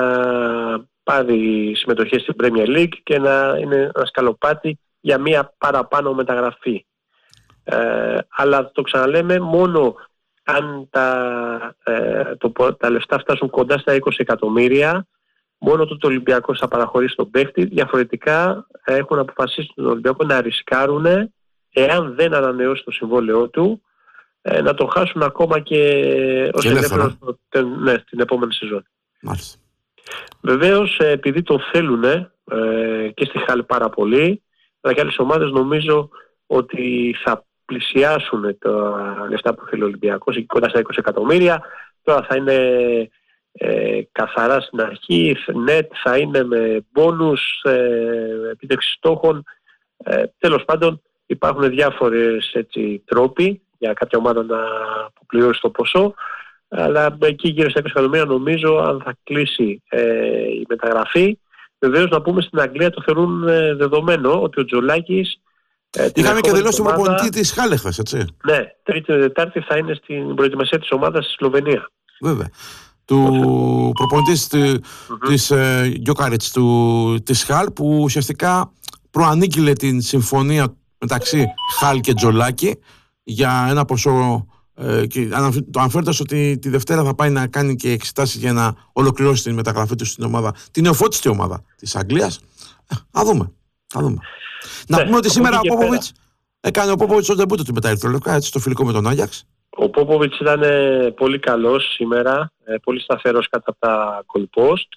πάρει συμμετοχές στην Premier League και να είναι ένα σκαλοπάτι για μία παραπάνω μεταγραφή. Ε, αλλά το ξαναλέμε, μόνο αν τα, ε, το, τα λεφτά φτάσουν κοντά στα είκοσι εκατομμύρια, μόνο το Ολυμπιακός θα παραχωρήσει τον παίχτη. Διαφορετικά έχουν αποφασίσει τον Ολυμπιακό να ρισκάρουν, εάν δεν ανανεώσει το συμβόλαιό του, ε, να το χάσουν ακόμα και ως ελεύθερο ναι, στην επόμενη σεζόν. Μάλιστα. Βεβαίως, επειδή το θέλουν ε, και στη Χάλ πάρα πολύ, αλλά και άλλες ομάδες νομίζω ότι θα πλησιάσουν τα λεφτά που θέλει ο Ολυμπιακός, εκεί κοντά στα είκοσι εκατομμύρια. Τώρα θα είναι ε, καθαρά στην αρχή, net, θα είναι με μπόνους, ε, επίτευξη στόχων. Ε, τέλος πάντων υπάρχουν διάφορες έτσι, τρόποι για κάποια ομάδα να αποπληρώσει το ποσό. Αλλά εκεί γύρω στα είκοσι εκατομμύρια νομίζω, αν θα κλείσει ε, η μεταγραφή. Βεβαίως να πούμε στην Αγγλία το θεωρούν ε, δεδομένο ότι ο Τζολάκης ε, είχαμε και δηλώσει τον προπονητή της Χάλε χθες, έτσι. Ναι, Τρίτη και Τετάρτη θα είναι στην προετοιμασία της ομάδας στη Σλοβενία. Βέβαια. Του προπονητής mm-hmm. της ε, Γκιόκαριτς της Χάλ, που ουσιαστικά προανήγγειλε την συμφωνία μεταξύ Χάλ και Τζολάκη για ένα ποσό. Ε, και το αναφέροντας ότι τη Δευτέρα θα πάει να κάνει και εξετάσεις για να ολοκληρώσει την μεταγραφή του στην ομάδα, την νεοφώτιστη ομάδα της Αγγλίας. Α δούμε. Α δούμε. Ναι, να πούμε ότι σήμερα ο Πόποβιτς έκανε ο Πόποβιτς το ντεμπούτο του με τα Ερυθρόλευκα, έτσι, στο φιλικό με τον Άγιαξ. Ο Πόποβιτς ήταν ε, πολύ καλός σήμερα, ε, πολύ σταθερός κάτω από τα goalpost.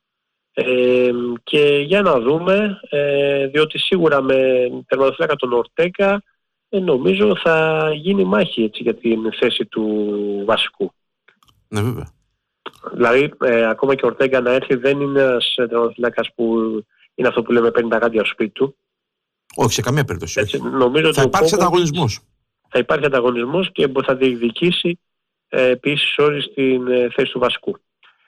Ε, και για να δούμε, ε, διότι σίγουρα με τερματοφύλακα τον Ορτέγκα ε, νομίζω θα γίνει μάχη, έτσι, για την θέση του βασικού. Ναι, βέβαια. Δηλαδή, ε, ακόμα και ο Ορτέγκα να έρθει δεν είναι ένας τερματοφύλακας που είναι αυτό που λέμε παίρνει τα γάντια στο σπίτι του. Όχι, σε καμία περίπτωση. Έτσι, νομίζω θα υπάρξει ανταγωνισμός. Θα υπάρχει ανταγωνισμός και θα διεκδικήσει ε, επίσης όρις στην ε, θέση του βασικού.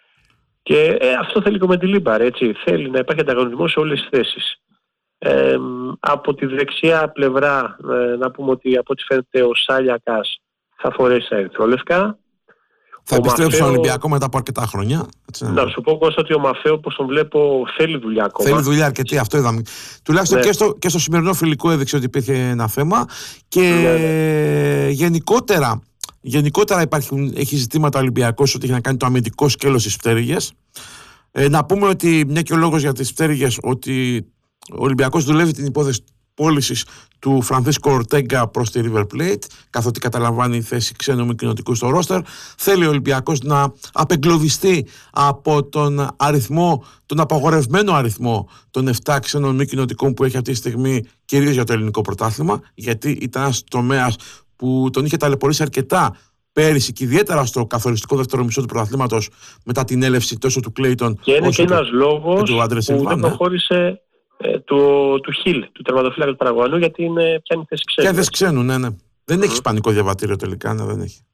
Και ε, αυτό θέλει και με τη Λίμπαρ, έτσι. Θέλει να υπάρχει ανταγωνισμός σε όλες τις θέσεις. Ε, από τη δεξιά πλευρά ε, να πούμε ότι από ό,τι φαίνεται ο Σάλιακας θα φορέσει τα ερυθρόλευκα. Θα ο επιστρέψει Μαφέο... στον Ολυμπιακό μετά από αρκετά χρόνια. Έτσι, να ναι. σου πω, Κώστα, ότι ο Μαφέο, όπως τον βλέπω, θέλει δουλειά ακόμα. Θέλει δουλειά αρκετή, αυτό είδαμε. Τουλάχιστον ναι. και, στο, και στο σημερινό φιλικό έδειξε ότι υπήρχε ένα θέμα. Και ναι, ναι. γενικότερα, γενικότερα υπάρχουν, έχει ζητήματα ο Ολυμπιακός ότι έχει να κάνει το αμυντικό σκέλος στις πτέρυγες. Ε, να πούμε ότι, μια και ο λόγος για τις πτέρυγες, ότι ο Ολυμπιακός δουλεύει την υπόθεση πώλησης του Φρανσίσκο Ορτέγκα προς τη River Plate, καθότι καταλαμβάνει θέση ξένου μη κοινοτικού στο ρόστερ. Θέλει ο Ολυμπιακός να απεγκλωβιστεί από τον αριθμό, τον απαγορευμένο αριθμό των επτά ξένων μη κοινοτικών που έχει αυτή τη στιγμή, κυρίως για το ελληνικό πρωτάθλημα, γιατί ήταν ένας τομέας που τον είχε ταλαιπωρήσει αρκετά πέρυσι και ιδιαίτερα στο καθοριστικό δεύτερο μισό του πρωταθλήματος μετά την έλευση τόσο του Κλέιτον και είναι και ένας λόγος που δεν προχώρησε Ε, του, του Χιλ, του τερματοφύλακα του Παραγουανού, γιατί είναι, πιάνει θέση ξένου. Πιάνει θέση ξένου, ναι, ναι. Δεν mm. έχει ισπανικό διαβατήριο τελικά, ναι, δεν έχει.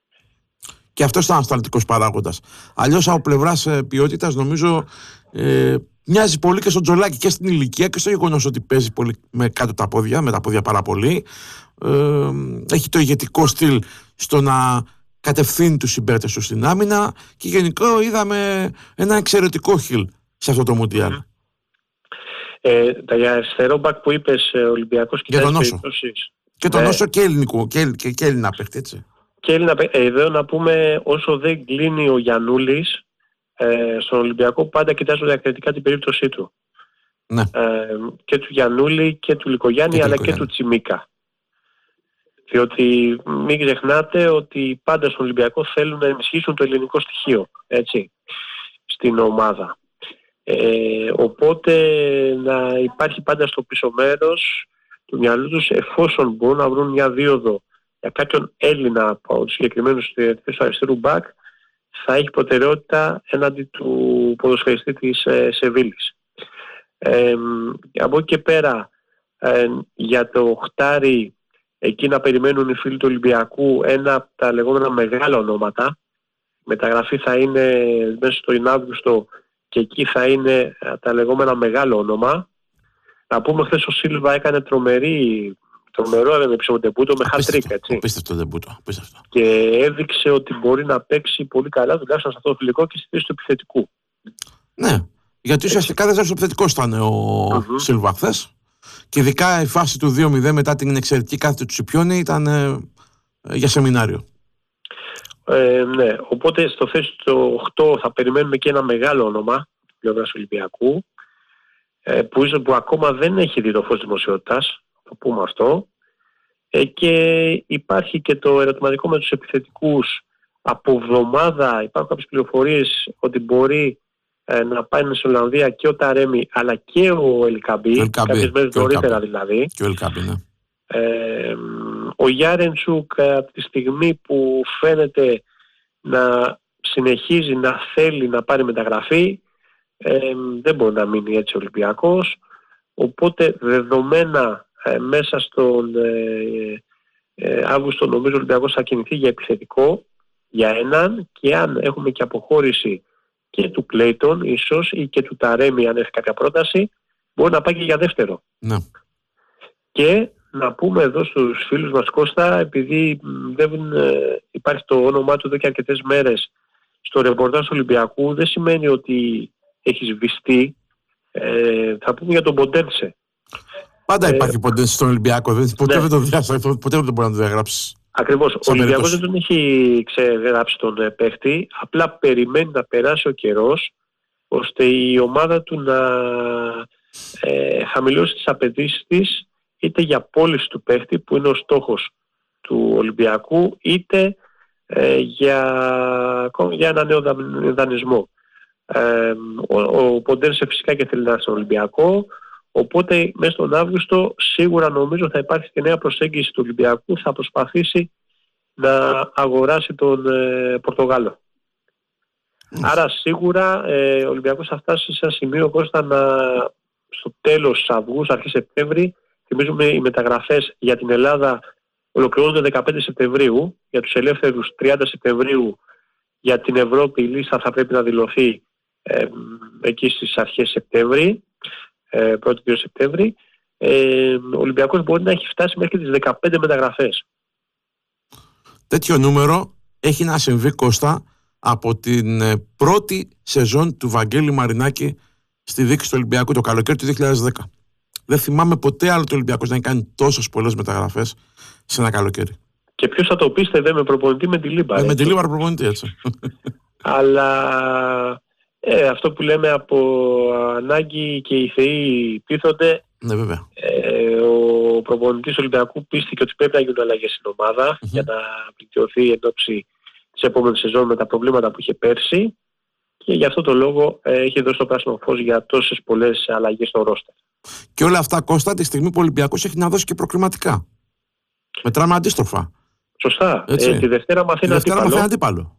Και αυτό ήταν ανασταλτικός παράγοντας. Αλλιώς από πλευράς ε, ποιότητας, νομίζω ε, μοιάζει πολύ και στον Τζολάκη και στην ηλικία και στο γεγονός ότι παίζει πολύ με κάτω τα πόδια, με τα πόδια πάρα πολύ. Ε, έχει το ηγετικό στυλ στο να κατευθύνει τους συμπαίκτες του στην άμυνα και γενικό είδαμε ένα εξαιρετικό Χιλ σε αυτό το Μουντιάλ. Mm. Ε, τα για αριστερό μπακ που είπες, ε, Ολυμπιακός και τον Όσο. Και τον Όσο και ελληνικό, και, και, και Έλληνα παίχτη, έτσι. Και Έλληνα παίχτη. Ε, εδώ να πούμε, όσο δεν κλείνει ο Γιαννούλης, ε, στον Ολυμπιακό πάντα κοιτάζω διακριτικά την περίπτωσή του. Ναι. Ε, και του Γιαννούλη και του Λικογιάννη, και αλλά Λικογιάννη. Και του Τσιμίκα. Διότι μην ξεχνάτε ότι πάντα στον Ολυμπιακό θέλουν να ενισχύσουν το ελληνικό στοιχείο, έτσι, στην ομάδα. Ε, οπότε να υπάρχει πάντα στο πίσω μέρος του μυαλού τους, εφόσον μπορούν να βρουν μια δίωδο για κάποιον Έλληνα από τους συγκεκριμένους θέσεις του αριστερού μπακ, θα έχει προτεραιότητα έναντι του ποδοσφαιριστή της ε, Σεβίλης. Ε, από εκεί και πέρα ε, για το οχτάρι, εκεί να περιμένουν οι φίλοι του Ολυμπιακού ένα από τα λεγόμενα μεγάλα ονόματα. Η μεταγραφή θα είναι μέσα στο Αύγουστο και εκεί θα είναι τα λεγόμενα μεγάλο όνομα. Να πούμε, χθες ο Σίλβα έκανε τρομερή, τρομερό επίσημο ντεμπούτο με hat-trick, έτσι. Απίστευτο ντεμπούτο, απίστευτο. Και έδειξε ότι μπορεί να παίξει πολύ καλά, τουλάχιστον σε αυτό το φιλικό και στη θέση του επιθετικού. Ναι, γιατί ουσιαστικά δεν ο επιθετικός ήταν ο mm-hmm. Σίλβα χθες. Και ειδικά η φάση του δύο μηδέν μετά την εξαιρετική κάθετη του Σιπιόνι ήταν ε, για σεμινάριο. Ε, ναι, οπότε στο θέση του οκτώ θα περιμένουμε και ένα μεγάλο όνομα πλευράς Ολυμπιακού, ε, που, ίσως, που ακόμα δεν έχει δει το φως δημοσιότητας, το πούμε αυτό, ε, και υπάρχει και το ερωτηματικό με τους επιθετικούς. Από εβδομάδα υπάρχουν κάποιες πληροφορίες ότι μπορεί ε, να πάει στην Ολλανδία και ο Ταρέμι αλλά και ο Ελκαμπή, κάποιες μέρες νωρίτερα δηλαδή. Και ο Ελκαμπή, ναι. Ε, ο Γιάρεντσουκ από τη στιγμή που φαίνεται να συνεχίζει να θέλει να πάρει μεταγραφή, ε, δεν μπορεί να μείνει έτσι ο Ολυμπιακός, οπότε δεδομένα ε, μέσα στον, ε, ε, Αύγουστο νομίζω ο Ολυμπιακός θα κινηθεί για επιθετικό, για έναν, και αν έχουμε και αποχώρηση και του Κλέιτον ίσως ή και του Ταρέμι, αν έχει κάποια πρόταση, μπορεί να πάει και για δεύτερο. Ναι. Και να πούμε εδώ στους φίλους μας, Κώστα, επειδή δεν ε, υπάρχει το όνομά του εδώ και αρκετές μέρες στο ρεπορτάζ του Ολυμπιακού, δεν σημαίνει ότι έχει σβηστεί. Ε, θα πούμε για τον Ποντένσε. Πάντα ε, υπάρχει Ποντένσε στον Ολυμπιακό. Δεν, ποτέ, ναι. δεν το διάσα, ποτέ δεν μπορεί να το διαγράψει. Ακριβώς. Ο Ολυμπιακός δεν τον έχει ξεγράψει τον ε, παίχτη. Απλά περιμένει να περάσει ο καιρός, ώστε η ομάδα του να ε, χαμηλώσει τις απαιτήσεις της, είτε για πώληση του παίχτη, που είναι ο στόχος του Ολυμπιακού, είτε ε, για, για ένα νέο δανεισμό. Ε, ο, ο Ποντένσε φυσικά και θέλει να είναι στον Ολυμπιακό, οπότε μέσα στον Αύγουστο σίγουρα νομίζω θα υπάρχει και νέα προσέγγιση του Ολυμπιακού, θα προσπαθήσει να αγοράσει τον ε, Πορτογάλο. Mm. Άρα σίγουρα ε, ο Ολυμπιακός θα φτάσει σε ένα σημείο, Κώστα, να, στο τέλος Αυγούστου, αρχές Σεπτέμβρη, θυμίζουμε οι μεταγραφές για την Ελλάδα ολοκληρώνονται δεκαπέντε Σεπτεμβρίου, για τους ελεύθερους τριάντα Σεπτεμβρίου, για την Ευρώπη η λίστα θα πρέπει να δηλωθεί ε, εκεί στις αρχές Σεπτέμβρη, ε, πρώτη δύο Σεπτέμβρη. Ε, ο Ολυμπιακός μπορεί να έχει φτάσει μέχρι τις δεκαπέντε μεταγραφές. Τέτοιο νούμερο έχει να συμβεί, Κώστα, από την πρώτη σεζόν του Βαγγέλη Μαρινάκη στη δίκη του Ολυμπιακού το καλοκαίρι του δύο χιλιάδες δέκα. Δεν θυμάμαι ποτέ άλλο το Ολυμπιακός να έχει κάνει τόσες πολλές μεταγραφές σε ένα καλοκαίρι. Και ποιος θα το πίστευε με προπονητή με τη Λίμπα. Ε, με τη Λίμπα προπονητή, έτσι. Αλλά ε, αυτό που λέμε από ανάγκη και οι θεοί πείθονται. Ναι, βέβαια. Ε, ο προπονητής Ολυμπιακού πίστηκε ότι πρέπει να γίνουν αλλαγές στην ομάδα mm-hmm. για να βελτιωθεί εν ώψη της επόμενης σεζόν με τα προβλήματα που είχε πέρσι, και γι' αυτό το λόγο ε, έχει δώσει το πράσινο φως για τόσες πολλές αλλαγές στο ρόστερ. Και όλα αυτά, Κώστα, τη στιγμή που ο Ολυμπιακός έχει να δώσει και προκριματικά. Μετράμε αντίστροφα. Σωστά. Ε, τη Δευτέρα μαθαίνει αντίπαλο. αντίπαλο.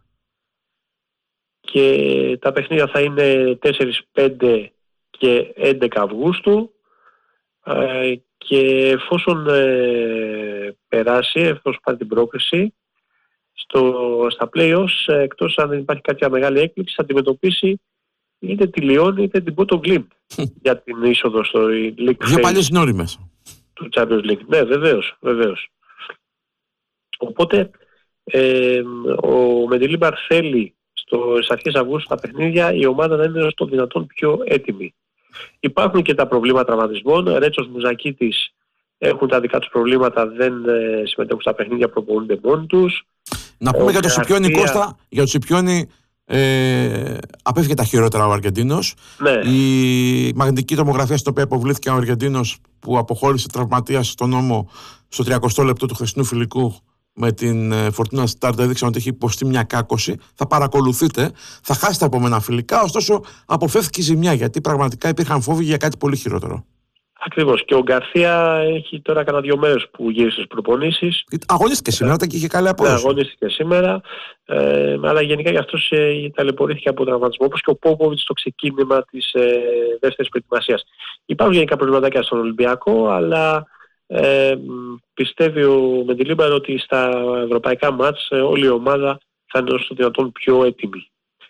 Και τα παιχνίδια θα είναι τέσσερα, πέντε και έντεκα Αυγούστου. Ε, και εφόσον ε, περάσει, εφόσον πάρει την πρόκριση, στο, στα play-offs, ε, εκτός αν δεν υπάρχει κάποια μεγάλη έκπληξη, θα αντιμετωπίσει είτε τη Λιόν είτε την Πότο Γκλιμπ για την είσοδο στο League Δύο παλιές νόριμες του Champions League. Ναι, βεβαίως, βεβαίως. Οπότε ε, ο Μεντιλίμπαρ θέλει στο, στις αρχές Αυγούστου τα παιχνίδια η ομάδα να είναι στο δυνατόν πιο έτοιμη. Υπάρχουν και τα προβλήματα τραυματισμών. Ρέτσος, Μουζακίτης έχουν τα δικά τους προβλήματα, δεν ε, συμμετέχουν στα παιχνίδια, προπονούνται μόνοι τους. Να πούμε ο για το Σιπιόνι, Κώστα, για το Σιπιόνι ε, απέφυγε τα χειρότερα ο Αργεντίνος. Ναι. Η μαγνητική τομογραφία στην οποία υποβλήθηκε ο Αργεντίνος, που αποχώρησε τραυματίας στον νόμο στο τριακοστό λεπτό του χθεσινού φιλικού με την Φορτούνα Στάρτα, έδειξαν ότι έχει υποστεί μια κάκωση. Θα παρακολουθείτε, θα χάσει τα επόμενα φιλικά, ωστόσο αποφεύθηκε η ζημιά, γιατί πραγματικά υπήρχαν φόβοι για κάτι πολύ χειρότερο. Ακριβώς. Και ο Γκαρθία έχει τώρα κάνα δύο μέρες που γύρισε στις προπονήσεις. Αγωνίστηκε σήμερα και είχε καλή απόδοση. Ναι, αγωνίστηκε σήμερα. Ε, αλλά γενικά για αυτός ε, ταλαιπωρήθηκε από τραυματισμό, όπως και ο Πόποβιτς στο ξεκίνημα της ε, δεύτερης προετοιμασίας. Υπάρχουν γενικά προβληματάκια στον Ολυμπιακό, αλλά ε, πιστεύει ο Μεντιλίμπαρ ότι στα ευρωπαϊκά μάτς ε, όλη η ομάδα θα είναι όσο δυνατόν πιο έτοιμη.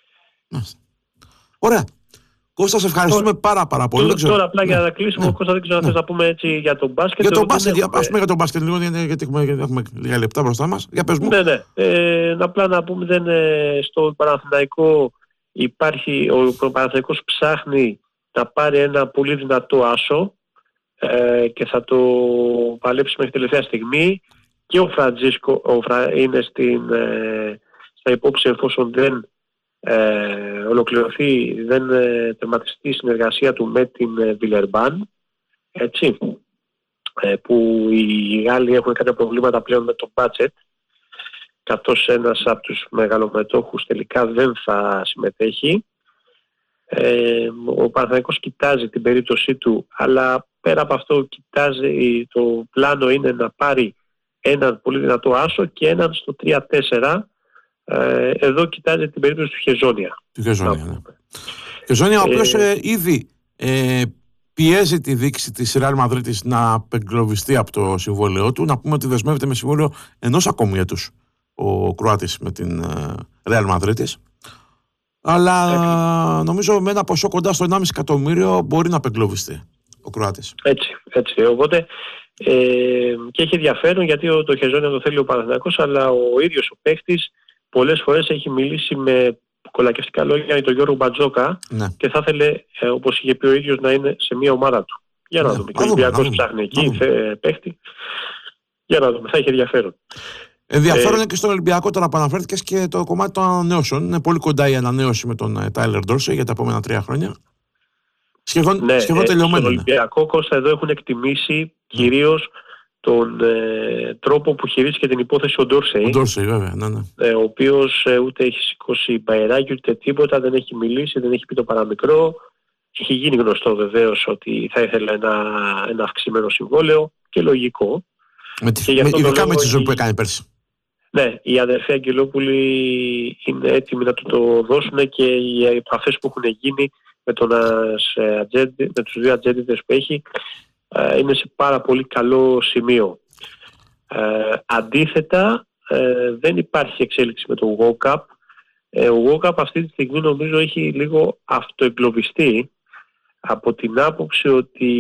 Ωραία. Κώστα, σε ευχαριστούμε τώρα, πάρα πάρα πολύ. Τώρα, τώρα απλά ναι. για να κλείσουμε, ναι. Κώστα, δεν ξέρω αν ναι. θες να πούμε έτσι για τον μπάσκετ. Για τον μπάσκετ, έχουμε... ας πούμε για τον μπάσκετ λίγο, γιατί έχουμε, γιατί έχουμε λίγα λεπτά μπροστά μας. Για πες μου. Ναι, ναι. Ε, απλά να πούμε, δεν, ε, στο Παναθηναϊκό υπάρχει, ο Παναθηναϊκός ψάχνει να πάρει ένα πολύ δυνατό άσο ε, και θα το παλέψει μέχρι τελευταία στιγμή. Και ο Φραντζίσκο ο Φρα, είναι στην, ε, στα υπόψη, εφόσον δεν Ε, ολοκληρωθεί, δεν ε, τερματιστεί η συνεργασία του με την ε, Βιλερμπάν, έτσι, ε, που οι Γάλλοι έχουν κάποια προβλήματα πλέον με το budget, καθώς ένας από τους μεγαλομετόχους τελικά δεν θα συμμετέχει. Ε, ο Παναθηναϊκός κοιτάζει την περίπτωσή του, αλλά πέρα από αυτό κοιτάζει, το πλάνο είναι να πάρει έναν πολύ δυνατό άσο και έναν στο τρία τέσσερα. Ε, εδώ κοιτάζει την περίπτωση του Χεζόνια. Του Χεζόνια, ναι. Χεζόνια, ο οποίος ε, ε, ήδη ε, πιέζει τη διοίκηση της Real Madrid να απεγκλωβιστεί από το συμβόλαιό του. Να πούμε ότι δεσμεύεται με συμβόλαιο ενός ακόμη έτους ο Κροάτης με την Real Madrid. Αλλά έτσι, νομίζω με ένα ποσό κοντά στο ενάμιση εκατομμύριο μπορεί να απεγκλωβιστεί ο Κροάτης. Έτσι, έτσι. Οπότε ε, και έχει ενδιαφέρον γιατί ο, το Χεζόνια το θέλει ο Παναθηναϊκός, αλλά ο ίδιος ο παίκτης πολλές φορές έχει μιλήσει με κολακευτικά λόγια για τον Γιώργο Μπατζόκα, ναι, και θα ήθελε, ε, όπως είχε πει ο ίδιος, να είναι σε μια ομάδα του. Για να ναι, δούμε. Και ο Ολυμπιακός ψάχνει εκεί παίχτη. Για να δούμε. Θα έχει ενδιαφέρον. Ενδιαφέρον είναι και στον Ολυμπιακό, τώρα που αναφέρθηκες, και το κομμάτι των ανανεώσεων. Είναι πολύ κοντά η ανανέωση με τον Τάιλερ Ντόρσεϊ για τα επόμενα τρία χρόνια. Σχεδόν, ναι, σχεδόν ε, τελειωμένο. Στον Ολυμπιακό, Κώστα, εδώ έχουν εκτιμήσει κυρίως τον ε, τρόπο που χειρίστηκε την υπόθεση ο Ντόρσεϊ. Ο Ντόρσεϊ, βέβαια, ναι, ναι. Ε, ο οποίος ε, ούτε έχει σηκώσει μπαϊράκι ούτε τίποτα, δεν έχει μιλήσει, δεν έχει πει το παραμικρό. Έχει γίνει γνωστό βεβαίως ότι θα ήθελε ένα, ένα αυξημένο συμβόλαιο και λογικό. Με τη, και με, ειδικά με τη ζωή που έκανε πέρσι. Ναι, οι αδερφοί Αγγελόπουλοι είναι έτοιμοι να του το δώσουν και οι επαφές που έχουν γίνει με, τον ατζέντη, με τους δύο ατζέντιδες που έχει είναι σε πάρα πολύ καλό σημείο. Ε, αντίθετα, ε, δεν υπάρχει εξέλιξη με το Walkup. Ε, ο Walkup αυτή τη στιγμή νομίζω έχει λίγο αυτοεγκλωβιστεί από την άποψη ότι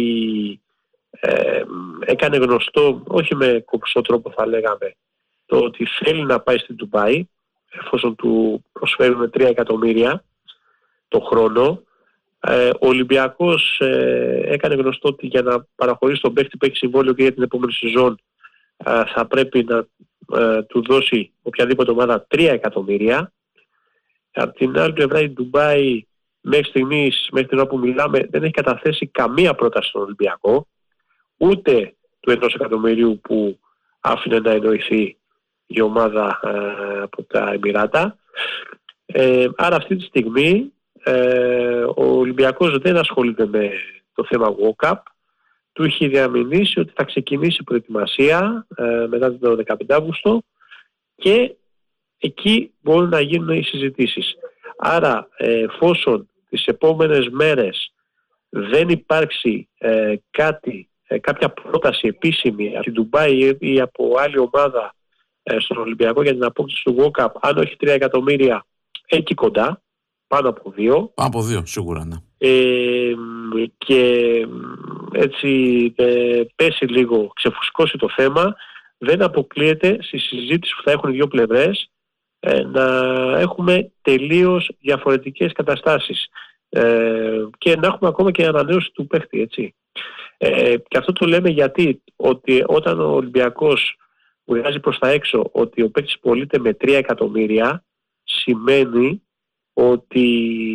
ε, έκανε γνωστό, όχι με κομψό τρόπο θα λέγαμε, το ότι θέλει να πάει στην Ντουμπάι, εφόσον του προσφέρουν τρία εκατομμύρια το χρόνο. Ε, ο Ολυμπιακός ε, έκανε γνωστό ότι για να παραχωρήσει τον παίκτη που έχει συμβόλαιο και για την επόμενη σεζόν ε, θα πρέπει να ε, του δώσει οποιαδήποτε ομάδα τρία εκατομμύρια. Από την άλλη πλευρά η Ντουμπάι μέχρι στιγμής, μέχρι την ώρα που μιλάμε, δεν έχει καταθέσει καμία πρόταση στον Ολυμπιακό, ούτε του ενός εκατομμυρίου που άφηνε να εννοηθεί η ομάδα ε, από τα Εμιράτα. Ε, άρα αυτή τη στιγμή ε, ο Ολυμπιακός δεν ασχολείται με το θέμα Walkup. Του έχει διαμηνήσει ότι θα ξεκινήσει η προετοιμασία ε, μετά τον δεκαπέντε Αυγούστου και εκεί μπορούν να γίνουν οι συζητήσεις. Άρα ε, εφόσον τις επόμενες μέρες δεν υπάρξει ε, κάτι, ε, κάποια πρόταση επίσημη από την Ντουμπάι ή από άλλη ομάδα ε, στον Ολυμπιακό για την απόκτηση του Walkup, αν όχι τρία εκατομμύρια, εκεί κοντά, πάνω από δύο. Πάνω από δύο, σίγουρα, ναι. Ε, και έτσι ε, πέσει λίγο, ξεφουσκώσει το θέμα, δεν αποκλείεται στη συζήτηση που θα έχουν οι δύο πλευρές ε, να έχουμε τελείως διαφορετικές καταστάσεις ε, και να έχουμε ακόμα και ανανέωση του παίχτη, έτσι. Ε, και αυτό το λέμε γιατί ότι όταν ο Ολυμπιακός βγάζει προς τα έξω ότι ο παίκτης πωλείται με τρία εκατομμύρια, σημαίνει ότι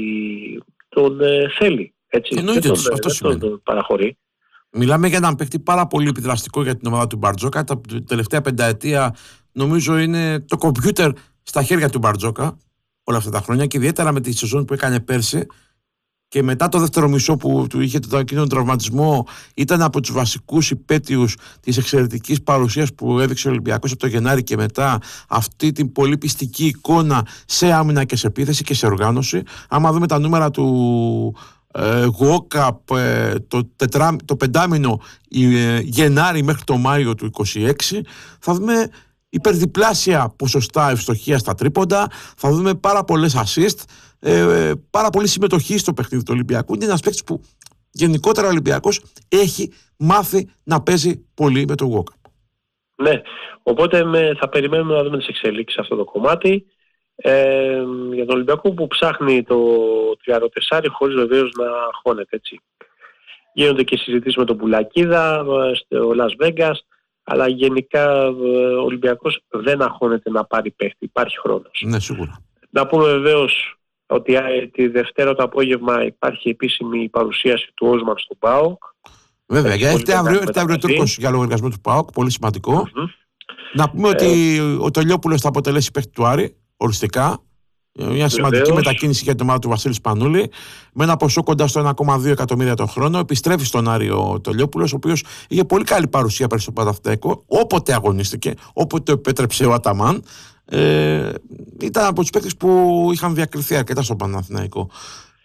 τον ε, θέλει. Έτσι. Εννοείται, δεν τον, αυτό δεν τον παραχωρεί. Μιλάμε για έναν παίκτη πάρα πολύ επιδραστικό για την ομάδα του Μπαρτζόκα. Τα τελευταία πενταετία νομίζω είναι το κομπιούτερ στα χέρια του Μπαρτζόκα όλα αυτά τα χρόνια και ιδιαίτερα με τη σεζόν που έκανε πέρσι και μετά το δεύτερο μισό που του είχε τον εκείνο τον τραυματισμό ήταν από τους βασικούς υπέτειους της εξαιρετικής παρουσίας που έδειξε ο Ολυμπιακός από το Γενάρη και μετά, αυτή την πολύ πιστική εικόνα σε άμυνα και σε επίθεση και σε οργάνωση. Άμα δούμε τα νούμερα του ε, Walkup ε, το, τετρά, το πεντάμινο ε, Γενάρη μέχρι το Μάιο του είκοσι έξι, θα δούμε υπερδιπλάσια ποσοστά ευστοχίας στα τρίποντα, θα δούμε πάρα πολλές assist, ε, πάρα πολύ συμμετοχή στο παιχνίδι του Ολυμπιακού. Είναι ένας παίκτης που γενικότερα ο Ολυμπιακός έχει μάθει να παίζει πολύ με το Walkup. Ναι, οπότε με, θα περιμένουμε να δούμε τις εξελίξεις σε αυτό το κομμάτι. Ε, για τον Ολυμπιακό που ψάχνει το τριάρι χωρίς βεβαίως να χώνεται, έτσι. Γίνονται και συζητήσεις με τον Πουλακίδα στο Las Vegas, αλλά γενικά ο Ολυμπιακός δεν αγχώνεται να πάρει παίχτη. Υπάρχει χρόνος. Ναι, σίγουρα. Να πούμε βεβαίως ότι τη Δευτέρα το απόγευμα υπάρχει επίσημη παρουσίαση του Όσμαν στον ΠΑΟΚ. Βέβαια, για έρχεται αύριο, αύριο ο Τούρκος για λογαριασμό του ΠΑΟΚ, πολύ σημαντικό. Mm-hmm. Να πούμε ε, ότι ο Τελειόπουλος θα αποτελέσει παίχτη του Άρη, οριστικά. Μια σημαντική βεβαίως μετακίνηση για την ομάδα του Βασίλη Σπανούλη, με ένα ποσό κοντά στο ένα κόμμα δύο εκατομμύρια το χρόνο. Επιστρέφει στον Άρη ο Τελειόπουλος, ο οποίος είχε πολύ καλή παρουσία πέρυσι στο Παναθηναϊκό, όποτε αγωνίστηκε, όποτε το επέτρεψε ο Αταμάν. Ε, ήταν από τους παίκτες που είχαν διακριθεί αρκετά στο Παναθηναϊκό.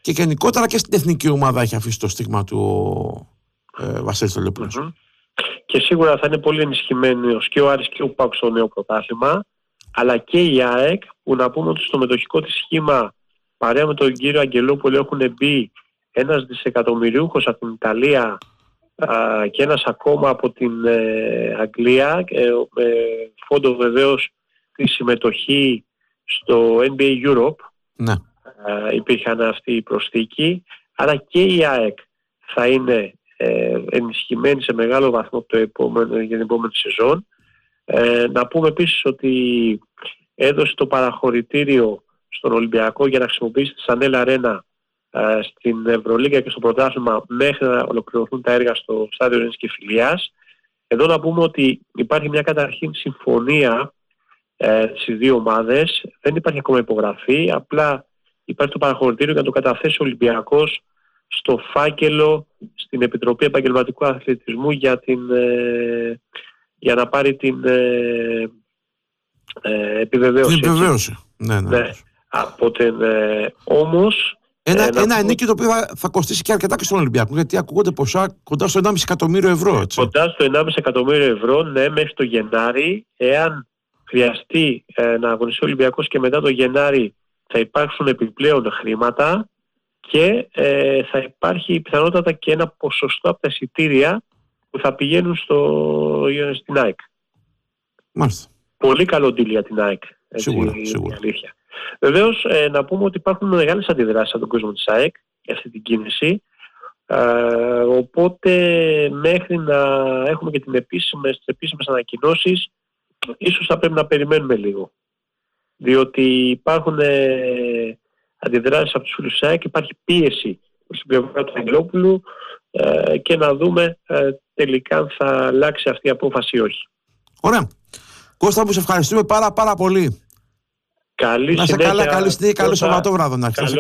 Και γενικότερα και στην εθνική ομάδα έχει αφήσει το στίγμα του ο ε, Βασίλης Τελειόπουλος. Mm-hmm. Και σίγουρα θα είναι πολύ ενισχυμένος και ο Άρης και ο ΠΑΟΚ στο νέο πρωτάθλημα, αλλά και η ΑΕΚ, που να πούμε ότι στο μετοχικό της σχήμα παρέα με τον κύριο Αγγελόπουλο έχουν μπει ένας δισεκατομμυριούχος από την Ιταλία α, και ένας ακόμα από την ε, Αγγλία, ε, ε, φόντο βεβαίως τη συμμετοχή στο N B A Europe. Ναι. Α, υπήρχαν αυτή η προσθήκη, άρα και η ΑΕΚ θα είναι ε, ενισχυμένη σε μεγάλο βαθμό το επόμενο, για την επόμενη σεζόν. Ε, να πούμε επίσης ότι έδωσε το παραχωρητήριο στον Ολυμπιακό για να χρησιμοποιήσει τη Σανέλ Αρένα ε, στην Ευρωλίγα και στο πρωτάθλημα μέχρι να ολοκληρωθούν τα έργα στο στάδιο Ρένης και Φιλίας. Εδώ να πούμε ότι υπάρχει μια καταρχήν συμφωνία ε, στις δύο ομάδες, δεν υπάρχει ακόμα υπογραφή, απλά υπάρχει το παραχωρητήριο για να το καταθέσει ο Ολυμπιακός στο φάκελο στην Επιτροπή Επαγγελματικού Αθλητισμού για, την, ε, για να πάρει την ε, ε, επιβεβαίωση. Την επιβεβαίωση. Ναι, ναι. ναι. Από την, ε, όμως... Ένα, ε, ένα ενίκιο το οποίο θα, θα κοστίσει και αρκετά και στον Ολυμπιακό, γιατί ακούγονται ποσά κοντά στο ενάμιση εκατομμύριο ευρώ. Έτσι. Κοντά στο ενάμιση εκατομμύριο ευρώ, ναι, μέχρι το Γενάρη. Εάν χρειαστεί ε, να αγωνιστεί ο Ολυμπιακός και μετά το Γενάρη θα υπάρξουν επιπλέον χρήματα και ε, θα υπάρχει πιθανότατα και ένα ποσοστό από τα εισιτήρια που θα πηγαίνουν στο, στην ΑΕΚ. Μάλιστα. Πολύ καλό deal για την ΑΕΚ. Έτσι, σίγουρα, σίγουρα. Αλήθεια. Βεβαίως, ε, να πούμε ότι υπάρχουν μεγάλες αντιδράσεις από τον κόσμο της ΑΕΚ για αυτή την κίνηση. Ε, οπότε μέχρι να έχουμε και την επίσημες, τις επίσημες ανακοινώσεις, ίσως θα πρέπει να περιμένουμε λίγο. Διότι υπάρχουν ε, αντιδράσεις από τους φίλους της ΑΕΚ, υπάρχει πίεση προς την πλευρά του Αγγελόπουλου ε, και να δούμε ε, τελικά αν θα αλλάξει αυτή η απόφαση ή όχι. Ωραία. Κώστα μου, σε ευχαριστούμε πάρα πάρα πολύ. Καλή να σε συνέχεια. καλά, καλή συνέχεια, καλό Σαββατόβραδο να έχεις.